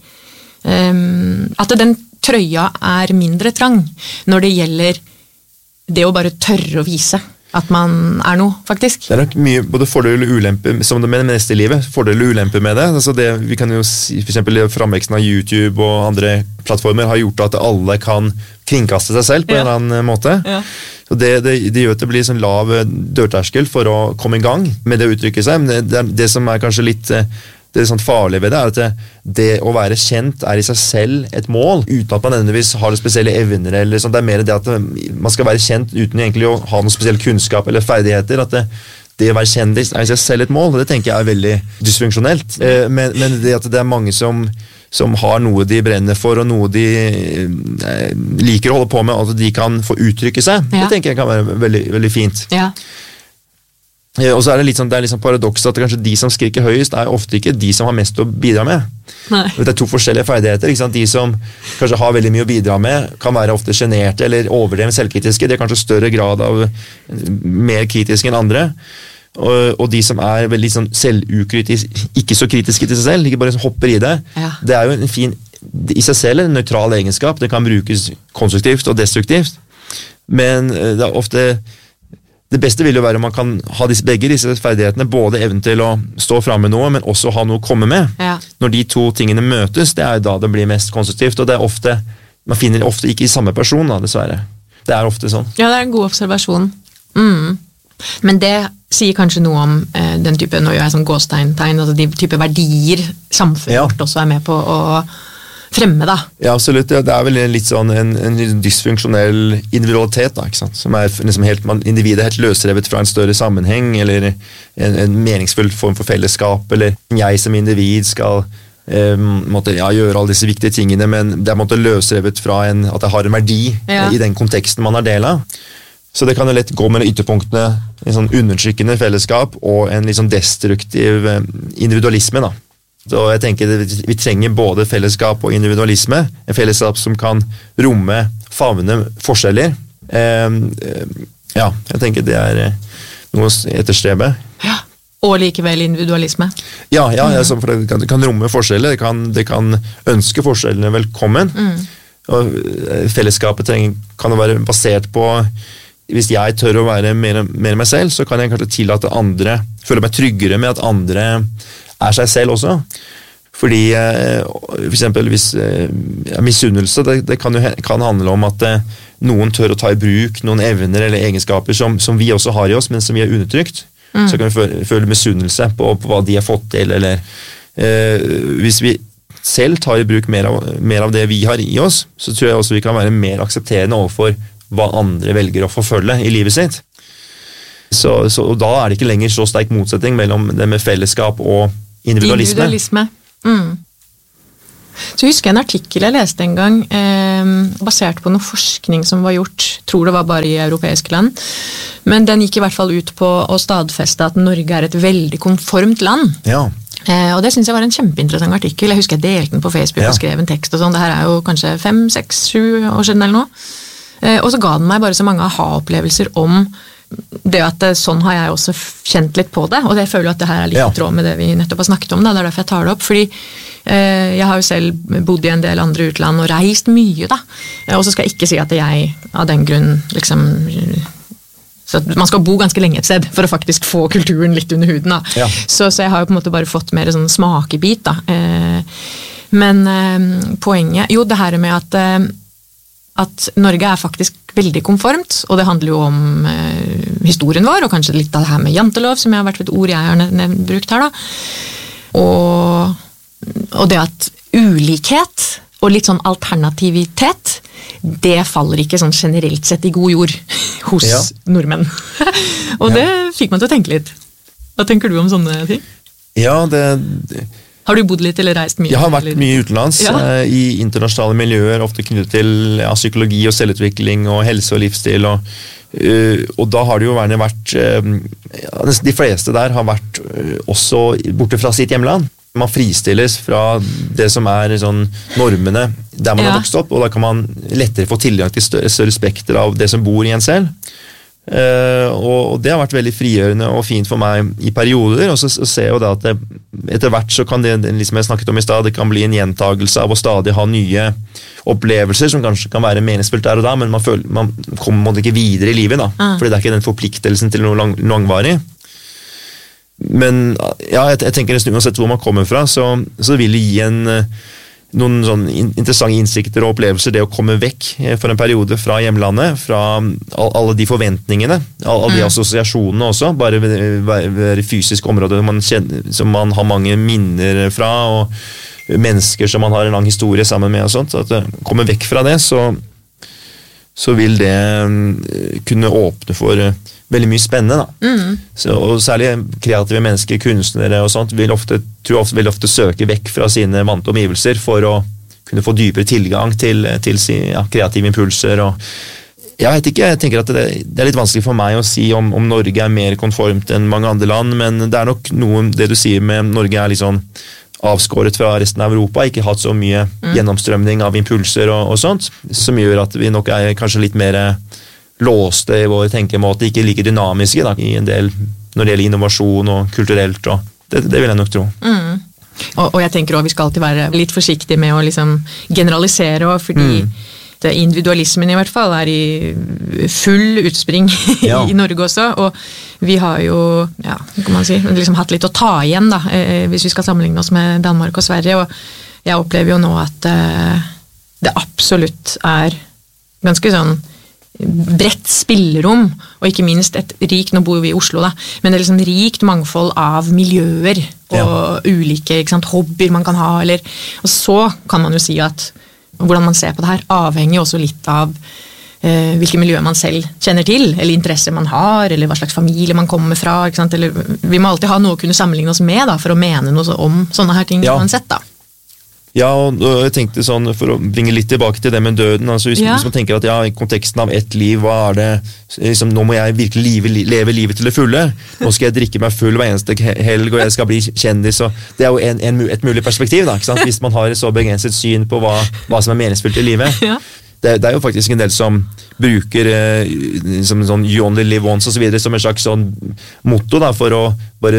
at den trøya mindre trang når det gjelder det å bare tørre å vise at man noe, faktisk? Det nok mye, både fordel og ulempe, som det med det meste I livet, fordel og ulempe med det. Altså vi kan jo si, for eksempel framveksten av YouTube og andre plattformer har gjort at alle kan kringkaste seg selv på en eller annen måte. Så det gjør at det blir sånn lav dørterskel for å komme I gang med det å uttrykke seg, men det som kanskje litt det sånn farlige ved det at det å være kjent I seg selv et mål, uten at man nødvendigvis har spesielle evner, eller sånn. Det mer det at man skal være kjent uten egentlig å ha noen spesiell kunnskap eller ferdigheter, at det å være kjendis I seg selv et mål, og det tenker jeg veldig dysfunksjonelt. Men det at det mange som har noe de brenner for, og noe de liker å holde på med, at de kan få uttrykke seg, det tenker jeg kan være veldig, veldig fint. Og så det litt sånn paradoks at kanskje de som skriker høyest ofte ikke de som har mest å bidra med. Det to forskjellige ferdigheter, ikke sant? De som kanskje har veldig mye å bidra med kan være ofte generte eller overdrevet selvkritiske, de har kanskje større grad av mer kritiske enn andre, og de som veldig sånn selvukritisk, ikke så kritiske til seg selv, ikke bare hopper I det, det jo en fin, I seg selv en nøytral egenskap, det kan brukes konstruktivt og destruktivt, men det ofte det beste vil jo være om man kan ha begge disse ferdighetene, både evnen til å stå frem med noe, men også ha noe å komme med. Når de to tingene møtes, det da det blir mest konstruktivt, og det ofte, man finner ofte ikke I samme person, da, dessverre. Det ofte sånn. Ja, det en god observasjon. Men det sier kanskje noe om den type, nå gjør jeg sånn gåstegn, altså de type verdier samfunnet vårt også med på å fremme da. Ja, absolutt. Det vel litt sånn en dysfunksjonell individualitet da, ikke sant? Som liksom helt, individet helt løsrevet fra en større sammenheng, eller en meningsfull form for fellesskap, eller jeg som individ skal gjøre alle disse viktige tingene, men det løsrevet fra at det har en verdi I den konteksten man del av. Så det kan jo lett gå mellom ytterpunktene, en sånn undertrykkende fellesskap, og en litt sånn destruktiv individualisme da. Så jeg tenker vi trenger både fellesskap og individualisme, en fellesskap som kan romme, favne forskjeller. Jeg tenker det noe å etterstrebe. Ja, og likevel individualisme. Ja, for det kan romme forskjeller, det kan ønske forskjellene velkommen. Og fellesskapet kan jo være basert på, hvis jeg tør å være mer meg selv, så kan jeg kanskje tillate andre, føle meg tryggere med at andre seg selv også. Fordi for eksempel hvis misunnelse, det kan handle om at noen tør å ta i bruk noen evner eller egenskaper som vi også har i oss, men som vi har undertrykt. Så kan vi føle misunnelse på hva de har fått til, eller hvis vi selv tar i bruk mer av det vi har i oss, så tror jeg også vi kan være mer aksepterende overfor hva andre velger å forfølge i livet sitt. Så da det ikke lenger så sterk motsetning mellom det med fellesskap og individualisme. Så husker jeg en artikkel jeg leste en gang, basert på noe forskning som var gjort, tror det var bare i europeiske land, men den gikk i hvert fall ut på å stadfeste at Norge et veldig konformt land. Ja. Og det synes jeg var en kjempeinteressant artikkel. Jeg husker jeg delte den på Facebook og skrev en tekst og sånn. Det her jo kanskje 5, 6, 7 år siden eller noe. Og så ga den meg bare så mange aha-opplevelser om det at sånn har jeg også kjent litt på det, og jeg føler at det her litt i tråd med det vi nettopp har snakket om, da. Det derfor jeg tar det opp, fordi jeg har jo selv bodd i en del andre utland og reist mye, da. Og så skal jeg ikke si at jeg av den grunn liksom... Så man skal bo ganske lenge et sted for å faktisk få kulturen litt under huden, da. Ja. Så jeg har jo på en måte bare fått mer sånn smakebit, da. Men poenget... Jo, det her med at Norge faktisk veldig konformt, og det handler jo om historien vår, og kanskje litt av det her med jantelov, som har vært et ord jeg har brukt her, da. Og det at ulikhet og litt sånn alternativitet, det faller ikke sånn generelt sett i god jord hos nordmenn. Og det fikk man til å tenke litt. Hva tenker du om sånne ting? Ja, Har du bodd litt eller reist mye? Jeg har vært mye utenlands i internasjonale miljøer, ofte knyttet til psykologi og selvutvikling og helse og livsstil. Og da har det jo vært de fleste der har vært også borte fra sitt hjemland. Man fristilles fra det som sånn normene der man har vokst opp, og da kan man lettere få tilgang til større spekter av det som bor i en selv. Og det har vært veldig frigjørende og fint for meg i perioder, og så ser jeg jo da at etter hvert så kan det, liksom jeg snakket om i sted, det kan bli en gjentagelse av å stadig ha nye opplevelser som kanskje kan være meningsfullt der og da, men man kommer ikke videre i livet da, fordi det ikke den forpliktelsen til noe langvarig. Men ja, jeg tenker nesten uansett hvor man kommer fra, så vil det gi noen sånn interessante innsikter og opplevelser, det å komme vekk for en periode fra hjemlandet, fra alle de forventningene, alle de assosiasjonene også, bare ved fysisk område som man har mange minner fra, og mennesker som man har en lang historie sammen med og sånt, så at komme vekk fra det, så vil det kunne åpne for veldig mye spennende da. Og særlig kreative mennesker, kunstnere og sånt, vil ofte søke vekk fra sine vante omgivelser for å kunne få dypere tilgang til kreative impulser. Og jeg vet ikke, jeg tenker at det litt vanskelig for meg å si om Norge mer konformt enn mange andre land, men det nok noe det du sier med Norge litt sånn avskåret fra resten av Europa, ikke hatt så mye gjennomstrømning av impulser og sånt, som gjør at vi nok kanskje litt mer låste i vår tenkemåte, ikke like dynamiske da, i en del når det gjelder innovasjon og kulturelt, og det vil jeg nok tro. Og jeg tenker også vi skal alltid være litt forsiktige med å liksom generalisere, fordi individualismen i hvert fall i full utspring i Norge også, og vi har jo, kan man si, liksom hatt litt å ta igjen da, hvis vi skal sammenligne oss med Danmark og Sverige, og jeg opplever jo nå at det absolutt ganske sånn bredt spillerom, og ikke minst et rikt, nå bor vi i Oslo da, men det liksom rikt mangfold av miljøer og ulike hobbyer man kan ha, og så kan man jo si at hvordan man ser på det her avhenger også litt av hvilke miljøer man selv kjenner til, eller interesser man har, eller hva slags familie man kommer fra, ikke sant? Eller, vi må alltid ha noe å kunne sammenligne oss med da, for å mene noe om sånne her ting uansett da. Ja, og jeg tenkte sånn, for å bringe litt tilbake til det med døden, altså hvis man tenker at i konteksten av ett liv, hva det, liksom, nå må jeg virkelig leve livet til det fulle, nå skal jeg drikke meg full hver eneste helg, og jeg skal bli kjendis, og det jo et mulig perspektiv da, ikke sant? Hvis man har et så begrenset syn på hva som meningsfullt i livet. Det jo faktisk en del som bruker som sånn you only live once og så videre, som en slags sånn motto da, for å bare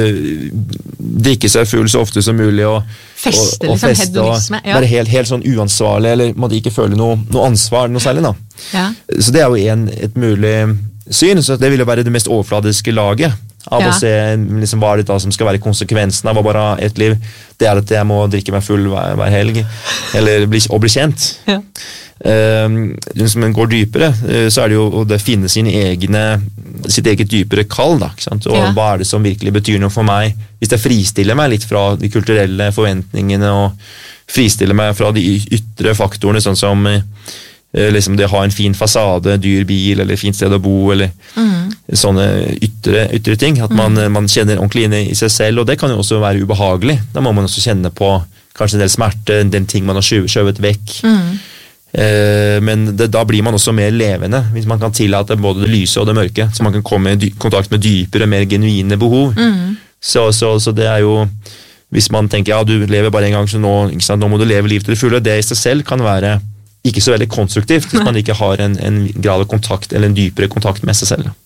drikke seg full så ofte som mulig og feste og være helt sånn uansvarlig, eller måtte ikke føle noe ansvar, noe særlig da. Så det jo et mulig syn, så det vil jo være det mest overfladiske laget av å se liksom, hva det da som skal være konsekvensen av å bare ha et liv. Det at jeg må drikke meg full hver helg, eller bli kjent. Ja. Hvis man går dypere, så det jo å finne sitt eget dypere kall, da, ikke sant? Og hva det som virkelig betyr noe for meg, hvis jeg fristiller meg litt fra de kulturelle forventningene, og fristiller meg fra de ytre faktorene, sånn som liksom det å ha en fin fasade, dyr bil, eller fint sted å bo, eller sånne ytre ting, at man kjenner ordentlig inn i seg selv, og det kan jo også være ubehagelig. Da må man også kjenne på kanskje en del smerte, den ting man har skjøvet vekk. Men da blir man også mer levende, hvis man kan tillate både det lyse og det mørke, så man kan komme i kontakt med dypere, mer genuine behov. Så det jo, hvis man tenker, ja, du lever bare en gang, så nå må du leve livet til det fulle, det i seg selv kan være ikke så veldig konstruktivt, hvis man ikke har en grad av kontakt, eller en dypere kontakt med seg selv.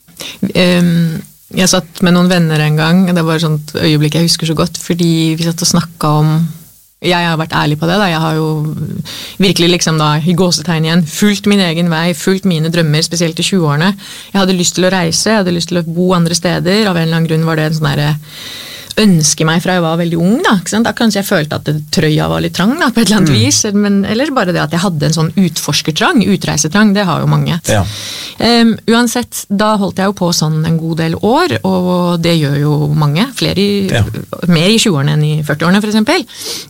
Jeg satt med noen venner en gang, det var et sånt øyeblikk jeg husker så godt, fordi vi satt og snakket om, jeg har vært ærlig på det da, jeg har jo virkelig liksom da, i gåsetegn igjen, fulgt min egen vei, fulgt mine drømmer, spesielt i 20-årene. Jeg hadde lyst til å reise, jeg hadde lyst til å bo andre steder, av en eller annen grunn var det en sånn der ønske meg fra jeg var veldig ung, da, ikke sant? Da kanskje jeg følte at trøya var litt trang da, på et eller annet vis, eller bare det at jeg hadde en sånn utforskertrang, utreisetrang, det har jo mange. Ja. Uansett, da holdt jeg jo på sånn en god del år, og det gjør jo mange, mer i 20-årene enn i 40-årene for eksempel.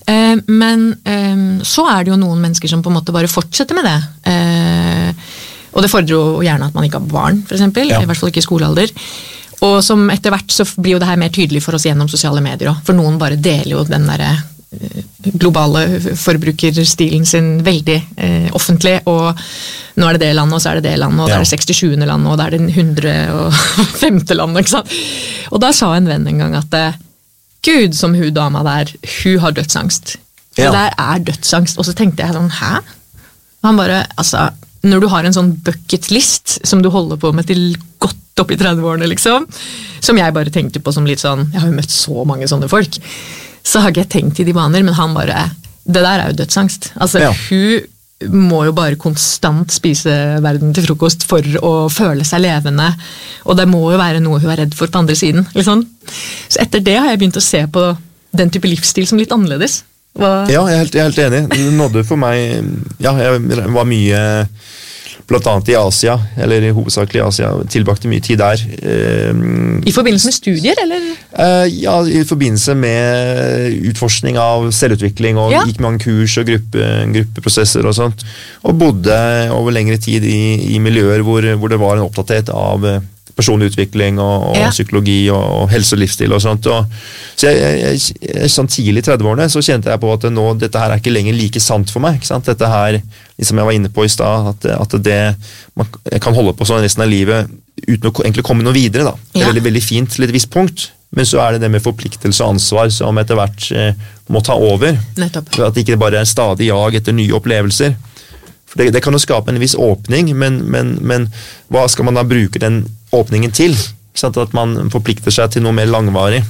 Men så det jo noen mennesker som på en måte bare fortsetter med det. Og det fordrer jo gjerne at man ikke har barn, for eksempel, i hvert fall ikke i skolealder. Og som etter hvert så blir jo det her mer tydelig for oss gjennom sosiale medier også, for noen bare deler jo den der globale forbrukerstilen sin veldig offentlig, og nå det landet, og så det landet, og da det 67. landet, og da det 105. landet, ikke sant? Og da sa en venn en gang at Gud, som hun dama der, hun har dødsangst. Det der dødsangst, og så tenkte jeg sånn, hæ? Og han bare, altså, når du har en sånn bucket list som du holder på med til godt opp i 30-årene, liksom, som jeg bare tenkte på som litt sånn, jeg har jo møtt så mange sånne folk, så har ikke jeg tenkt i de baner, men han bare, det der jo dødsangst. Altså, hun må jo bare konstant spise verden til frokost for å føle seg levende, og det må jo være noe hun redd for på andre siden, liksom. Så etter det har jeg begynt å se på den type livsstil som litt annerledes. Ja, jeg helt enig. Det nådde for meg, jeg var mye blant annet i Asia, eller hovedsakelig i Asia, tilbrakte mye tid der. I forbindelse med studier, eller? Ja, i forbindelse med utforskning av selvutvikling, og gikk mange kurs og gruppeprosesser og sånt, og bodde over lengre tid i miljøer hvor det var en opptatthet av personlig utvikling og psykologi og helse og livsstil og sånt. Så jeg sånn tidlig i 30-årene så kjente jeg på at dette her ikke lenger like sant for meg. Ikke sant? Dette her, liksom jeg var inne på i sted, at jeg kan holde på sånn resten av livet uten å egentlig komme noe videre. Da. Det veldig, veldig fint til et visst punkt, men så det med forpliktelse og ansvar som etter hvert må ta over. Nettopp. For at det ikke bare stadig jag etter nye opplevelser. For det kan jo skape en viss åpning, men hva skal man da bruke den åpningen til? Sånn at man forplikter seg til noe mer langvarig.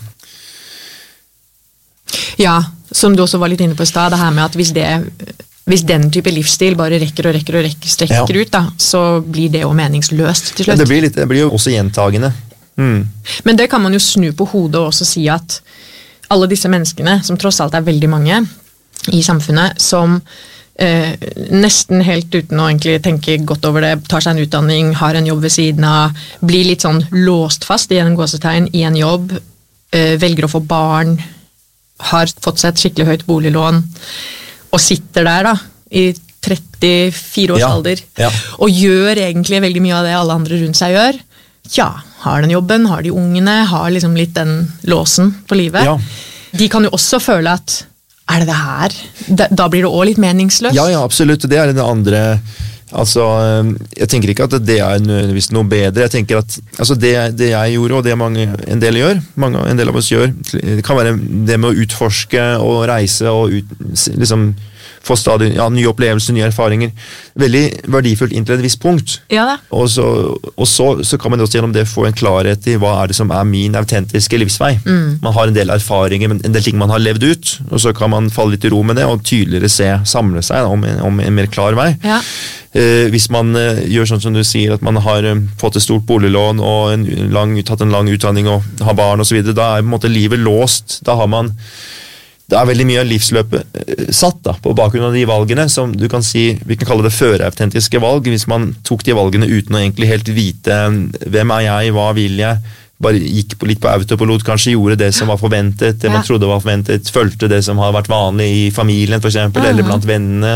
Ja, som du også var litt inne på i sted, det her med at hvis den type livsstil bare rekker strekker ut, da, så blir det jo meningsløst til slutt. Ja, det blir jo også gjentagende. Men det kan man jo snu på hodet og også si at alle disse menneskene, som tross alt veldig mange i samfunnet, som nesten helt uten å egentlig tenke godt over det, tar seg en utdanning, har en jobb ved siden av, blir litt sånn låst fast i en gåsetegn, i en jobb, velger å få barn, har fått seg et skikkelig høyt boliglån, og sitter der da, i 34 års alder, og gjør egentlig veldig mye av det alle andre rundt seg gjør. Ja, har den jobben, har de ungene, har liksom litt den låsen på livet. De kan jo også føle at det her? Da blir det også litt meningsløst? Ja, absolutt. Det det andre. Altså, jeg tenker ikke at det nødvendigvis noe bedre. Jeg tenker at altså det jeg gjorde, og det en del gjør, en del av oss gjør, det kan være det med å utforske og reise og liksom får stadig nye opplevelser, nye erfaringer. Veldig verdifullt inntil et visst punkt. Ja da. Og så kan man også gjennom det få en klarhet i hva er det som er min autentiske livsvei. Man har en del erfaringer, en del ting man har levd ut, og så kan man falle litt i ro med det, og tydeligere samle seg om en mer klar vei. Ja. Hvis man gjør sånn som du sier, at man har fått et stort boliglån og tatt en lang utdanning og har barn og så videre, da er på en måte livet låst. Det er veldig mye av livsløpet satt da, på bakgrunn av de valgene, som du kan si, vi kan kalle det førerautentiske valg, hvis man tok de valgene uten å egentlig helt vite hvem er jeg, hva vil jeg, bare gikk litt på autopilot, kanskje gjorde det som var forventet, det man trodde var forventet, følte det som har vært vanlig i familien for eksempel, eller blant vennene.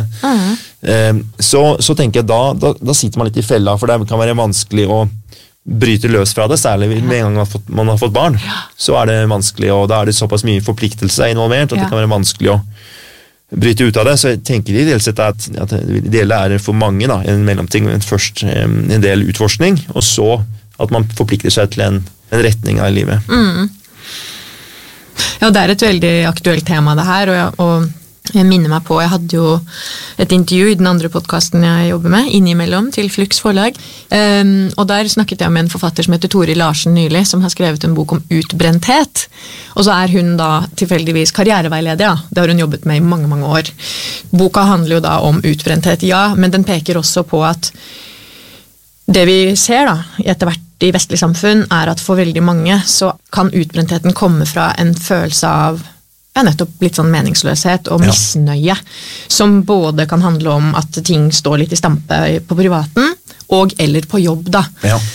Så tenker jeg da sitter man litt i fella, for det kan være vanskelig å bryte løs fra det, særlig med en gang man har fått barn, så er det vanskelig, og da er det såpass mye forpliktelse involvert, at det kan være vanskelig å bryte ut av det. Så jeg tenker ideelt sett at det ideelle er for mange da, en mellomting, først en del utforskning, og så at man forplikter seg til en retning av livet. Ja, det er et veldig aktuelt tema det her, og jeg minner meg på, jeg hadde jo et intervju i den andre podcasten jeg jobber med, innimellom til Flux forlag, og der snakket jeg med en forfatter som heter Tori Larsen nylig, som har skrevet en bok om utbrenthet, og så er hun da tilfeldigvis karriereveileder, ja. Det har hun jobbet med i mange, mange år. Boka handler jo da om utbrenthet, ja, men den peker også på at det vi ser da, etter hvert i vestlig samfunn, er at for veldig mange så kan utbrentheten komme fra en følelse av nettopp litt sånn meningsløshet og misnøye, som både kan handle om at ting står litt i stampe på privaten, og eller på jobb da.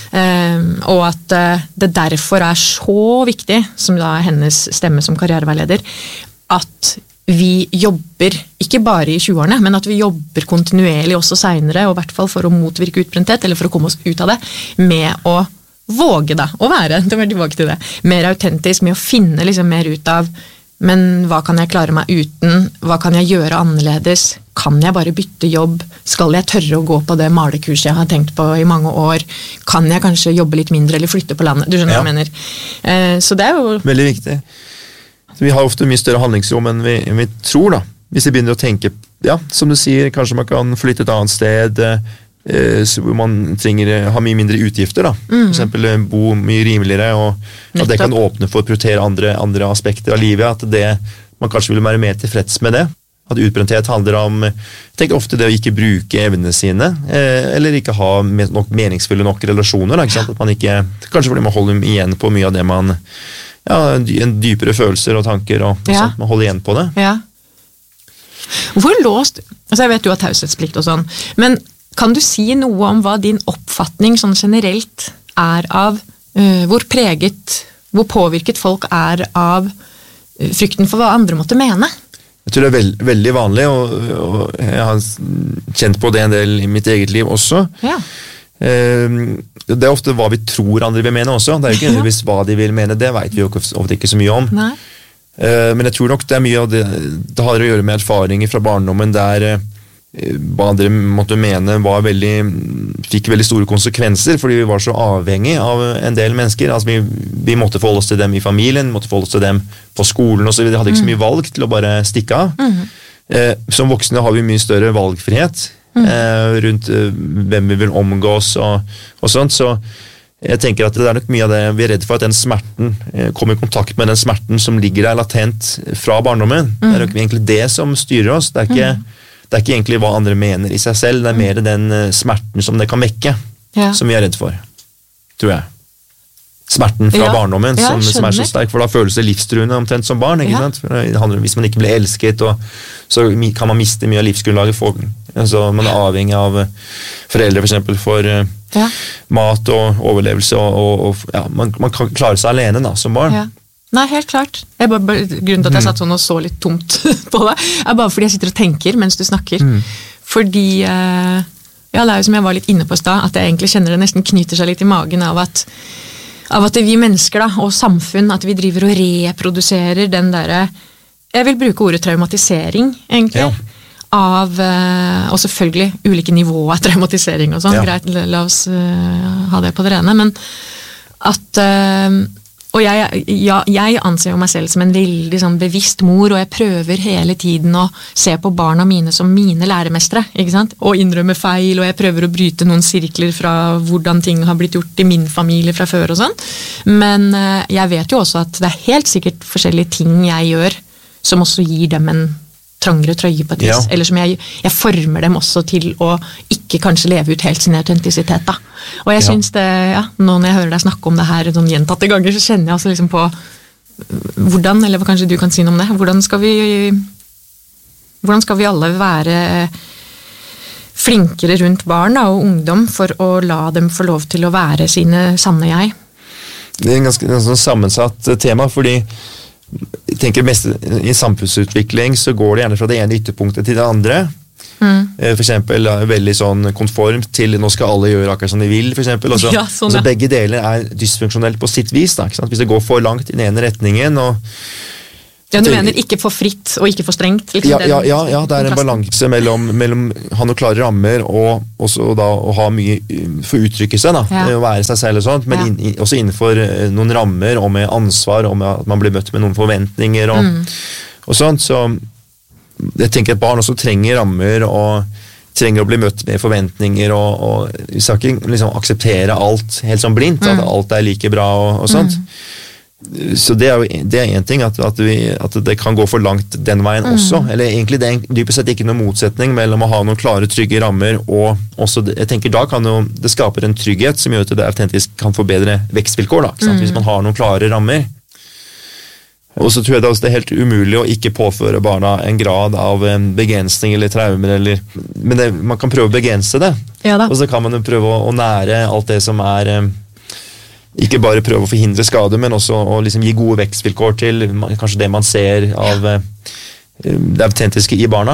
Og at det derfor er så viktig, som da er hennes stemme som karriereveileder, at vi jobber, ikke bare i 20-årene, men at vi jobber kontinuerlig også senere, og i hvert fall for å motvirke utbrenthet, eller for å komme oss ut av det, med å våge da, å være, det var tilbake til det, mer autentisk, med å finne liksom mer ut av men hva kan jeg klare meg uten? Hva kan jeg gjøre annerledes? Kan jeg bare bytte jobb? Skal jeg tørre å gå på det malekurset jeg har tenkt på i mange år? Kan jeg kanskje jobbe litt mindre eller flytte på landet? Du skjønner hva jeg mener. Så det er jo veldig viktig. Vi har ofte mye større handlingsrom enn vi tror da. Hvis vi begynner å tenke, ja, som du sier, kanskje man kan flytte et annet sted, hvor man trenger ha mye mindre utgifter da. For eksempel bo mye rimeligere, og at det kan åpne for å prioritere andre aspekter av livet, at man kanskje vil være mer tilfreds med det. At utbrenthet handler om, jeg tenker ofte det å ikke bruke evnene sine, eller ikke ha meningsfulle nok relasjoner, da, ikke sant? At man ikke, kanskje fordi man holder igjen på mye av det man, en dypere følelser og tanker, og sånt, man holder igjen på det. Ja. Hvor låst, altså jeg vet du har taushetsplikt og sånn, men kan du si noe om hva din oppfatning sånn generelt er av hvor påvirket folk er av frykten for hva andre måtte mene? Jeg tror det er veldig vanlig, og jeg har kjent på det en del i mitt eget liv også. Ja. Det er ofte hva vi tror andre vil mene også. Det er jo ikke nødvendigvis hva de vil mene, det vet vi jo ofte ikke så mye om. Nei. Men jeg tror nok det er mye av det har å gjøre med erfaringer fra barndommen der hva andre måtte mene fikk veldig store konsekvenser, fordi vi var så avhengig av en del mennesker. Altså vi måtte forholde oss til dem i familien, måtte forholde oss til dem på skolen og så videre. Vi hadde ikke så mye valg til å bare stikke av. Som voksne har vi mye større valgfrihet rundt hvem vi vil omgås og sånt, så jeg tenker at det er nok mye av det vi er redd for, at den smerten kommer i kontakt med den smerten som ligger der latent fra barndommen. Det er nok egentlig det som styrer oss. Det er ikke egentlig hva andre mener i seg selv, det er mer den smerten som det kan vekke, som vi er redd for, tror jeg. Smerten fra barndommen som er så sterk, for da føles det livstruende omtrent som barn, ikke sant? Det handler om hvis man ikke blir elsket, så kan man miste mye av livsgrunnlaget. Altså, man er avhengig av foreldre for eksempel for mat og overlevelse, og man kan klare seg alene da, som barn. Nei, helt klart. Grunnen til at jeg satt sånn og så litt tomt på det, er bare fordi jeg sitter og tenker mens du snakker. Fordi, det er jo som jeg var litt inne på i sted, at jeg egentlig kjenner det nesten knyter seg litt i magen av at vi mennesker da, og samfunn, at vi driver og reproduserer den der, jeg vil bruke ordet traumatisering, egentlig, og selvfølgelig ulike nivåer av traumatisering og sånn, greit, la oss ha det på det rene, men at Og jeg anser jo meg selv som en veldig sånn bevisst mor, og jeg prøver hele tiden å se på barna mine som mine læremestre, ikke sant? Og innrømme feil, og jeg prøver å bryte noen sirkler fra hvordan ting har blitt gjort i min familie fra før og sånn. Men jeg vet jo også at det er helt sikkert forskjellige ting jeg gjør som også gir dem en trangere trøye på et vis, eller som jeg former dem også til å ikke kanskje leve ut helt sin autentisitet da. Og jeg synes det, nå når jeg hører deg snakke om det her sånn gjentatte ganger, så kjenner jeg også liksom på hvordan, eller kanskje du kan si noe om det, hvordan skal vi alle være flinkere rundt barn da, og ungdom for å la dem få lov til å være sine sanne jeg? Det er en ganske sammensatt tema, fordi jeg tenker mest i samfunnsutvikling så går det gjerne fra det ene ytterpunktet til det andre. For eksempel veldig sånn konformt til nå skal alle gjøre akkurat som de vil, for eksempel. Så begge deler er dysfunksjonelt på sitt vis, da, ikke sant? Hvis det går for langt i den ene retningen, og ja, du mener ikke for fritt og ikke for strengt? Liksom, ja, det er en balanse mellom ha noen klare rammer og også da å ha mye for uttrykkelse, da, å være seg selv og sånt, men også innenfor noen rammer og med ansvar, og med at man blir møtt med noen forventninger og sånt, så jeg tenker at barn også trenger rammer og trenger å bli møtt med forventninger, og vi skal ikke liksom akseptere alt helt sånn blindt, at alt er like bra og sånt. Så det er en ting at det kan gå for langt den veien også, eller egentlig det er dypest sett ikke noen motsetning mellom å ha noen klare, trygge rammer, og også, jeg tenker da kan jo det skaper en trygghet som gjør at det autentisk kan få bedre vekstvilkår da, hvis man har noen klare rammer. Og så tror jeg det er helt umulig å ikke påføre barna en grad av begrensning eller traumer, men man kan prøve å begrense det, og så kan man jo prøve å nære alt det som er ikke bare prøve å forhindre skade, men også å liksom gi gode vekstvilkår til kanskje det man ser av det autentiske i barna.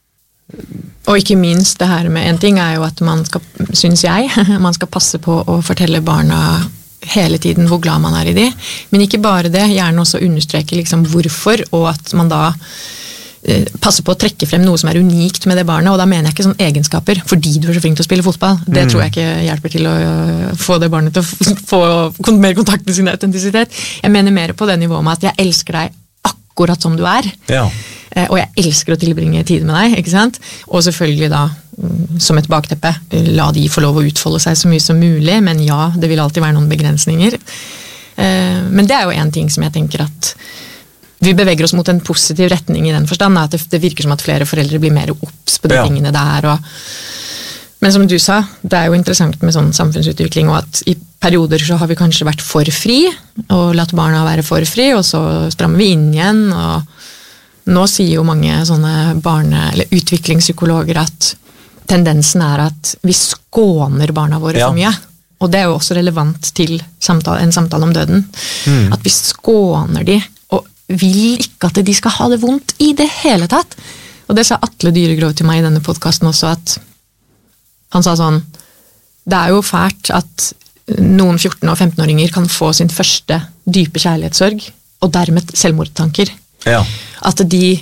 Og ikke minst det her med en ting er jo at man skal, synes jeg, man skal passe på å fortelle barna hele tiden hvor glad man er i de, men ikke bare det, gjerne også understreke liksom hvorfor, og at man da passe på å trekke frem noe som er unikt med det barnet, og da mener jeg ikke sånn egenskaper, fordi du er så flink til å spille fotball. Det tror jeg ikke hjelper til å få det barnet til å få mer kontakt med sin autentisitet. Jeg mener mer på det nivået med at jeg elsker deg akkurat som du er, og jeg elsker å tilbringe tid med deg, ikke sant? Og selvfølgelig da, som et bakteppe, la de få lov å utfolde seg så mye som mulig, men ja, det vil alltid være noen begrensninger. Men det er jo en ting som jeg tenker at vi beveger oss mot en positiv retning i den forstand, at det virker som at flere foreldre blir mer opps på de tingene der. Men som du sa, det er jo interessant med sånn samfunnsutvikling, og at i perioder så har vi kanskje vært for fri, og latt barna være for fri, og så strammer vi inn igjen, og nå sier jo mange sånne eller utviklingspsykologer at tendensen er at vi skåner barna våre for mye. Og det er jo også relevant til en samtale om døden. At vi skåner de, vil ikke at de skal ha det vondt i det hele tatt. Og det sa Atle Dyregrov til meg i denne podcasten også, at han sa sånn, det er jo fælt at noen 14- og 15-åringer kan få sin første dype kjærlighetssorg, og dermed selvmordstanker. At det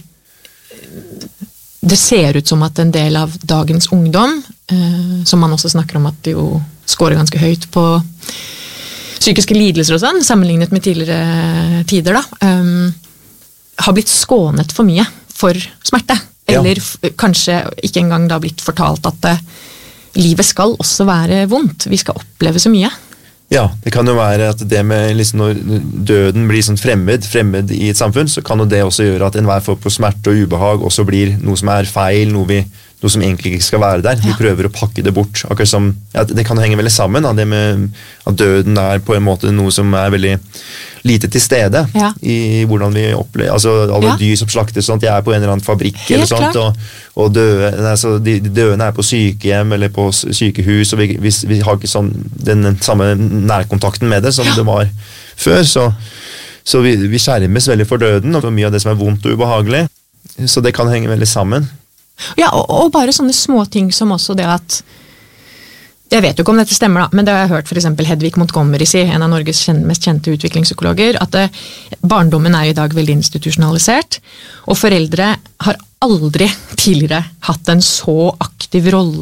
ser ut som at en del av dagens ungdom, som man også snakker om at de jo scorer ganske høyt på psykiske lidelser og sånn, sammenlignet med tidligere tider da, har blitt skånet for mye for smerte. Eller kanskje ikke engang da blitt fortalt at livet skal også være vondt. Vi skal oppleve så mye. Ja, det kan jo være at det med liksom når døden blir sånn fremmed i et samfunn, så kan jo det også gjøre at enhver form for smerte og ubehag også blir noe som er feil, noe som egentlig ikke skal være der. Vi prøver å pakke det bort. Akkurat som, det kan henge veldig sammen, da, det med at døden er på en måte noe som er veldig lite til stede i hvordan vi opplever, altså alle dyr som slaktes, sånt, de er på en eller annen fabrikk eller sånt, og de døende er på sykehjem eller på sykehus, og vi har ikke sånn den samme nærkontakten med det som det var før, så vi skjermes veldig for døden, og for mye av det som er vondt og ubehagelig, så det kan henge veldig sammen. Ja, og bare sånne små ting som også det at, jeg vet jo ikke om dette stemmer da, men det har jeg hørt for eksempel Hedvig Montgomery si, en av Norges mest kjente utviklingspsykologer, at barndommen er i dag veldig institusjonalisert, og foreldre har aldri tidligere hatt en så aktiv rolle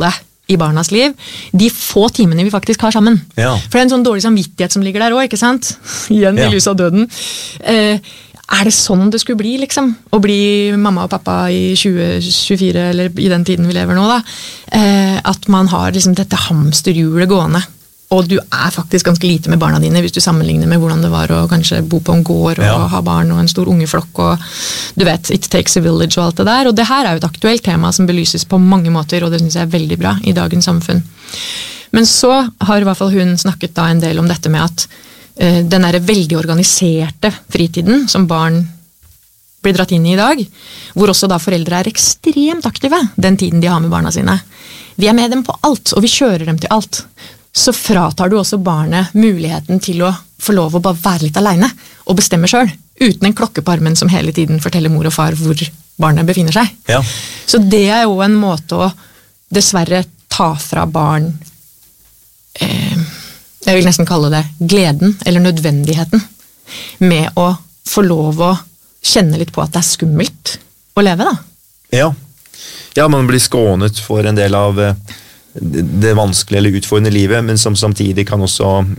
i barnas liv, de få timene vi faktisk har sammen. Ja. For det er en sånn dårlig samvittighet som ligger der også, ikke sant? Igjen i lys av døden. Er det sånn det skulle bli, liksom? Å bli mamma og pappa i 2024, eller i den tiden vi lever nå, da. At man har liksom dette hamsterhjulet gående. Og du er faktisk ganske lite med barna dine hvis du sammenligner med hvordan det var å kanskje bo på en gård og ha barn og en stor ungeflokk og du vet, it takes a village og alt det der. Og det her er jo et aktuelt tema som belyses på mange måter, og det synes jeg er veldig bra i dagens samfunn. Men så har i hvert fall hun snakket da en del om dette med at den der veldig organiserte fritiden som barn blir dratt inn i dag, hvor også da foreldre er ekstremt aktive den tiden de har med barna sine. Vi er med dem på alt, og vi kjører dem til alt. Så fratar du også barnet muligheten til å få lov å bare være litt alene og bestemme selv, uten en klokke på armen som hele tiden forteller mor og far hvor barnet befinner seg. Ja. Så det er jo en måte å dessverre ta fra barn, jeg vil nesten kalle det gleden eller nødvendigheten, med å få lov å kjenne litt på at det er skummelt å leve da. Ja, man blir skånet for en del av det vanskelige eller utfordrende livet, men som samtidig kan også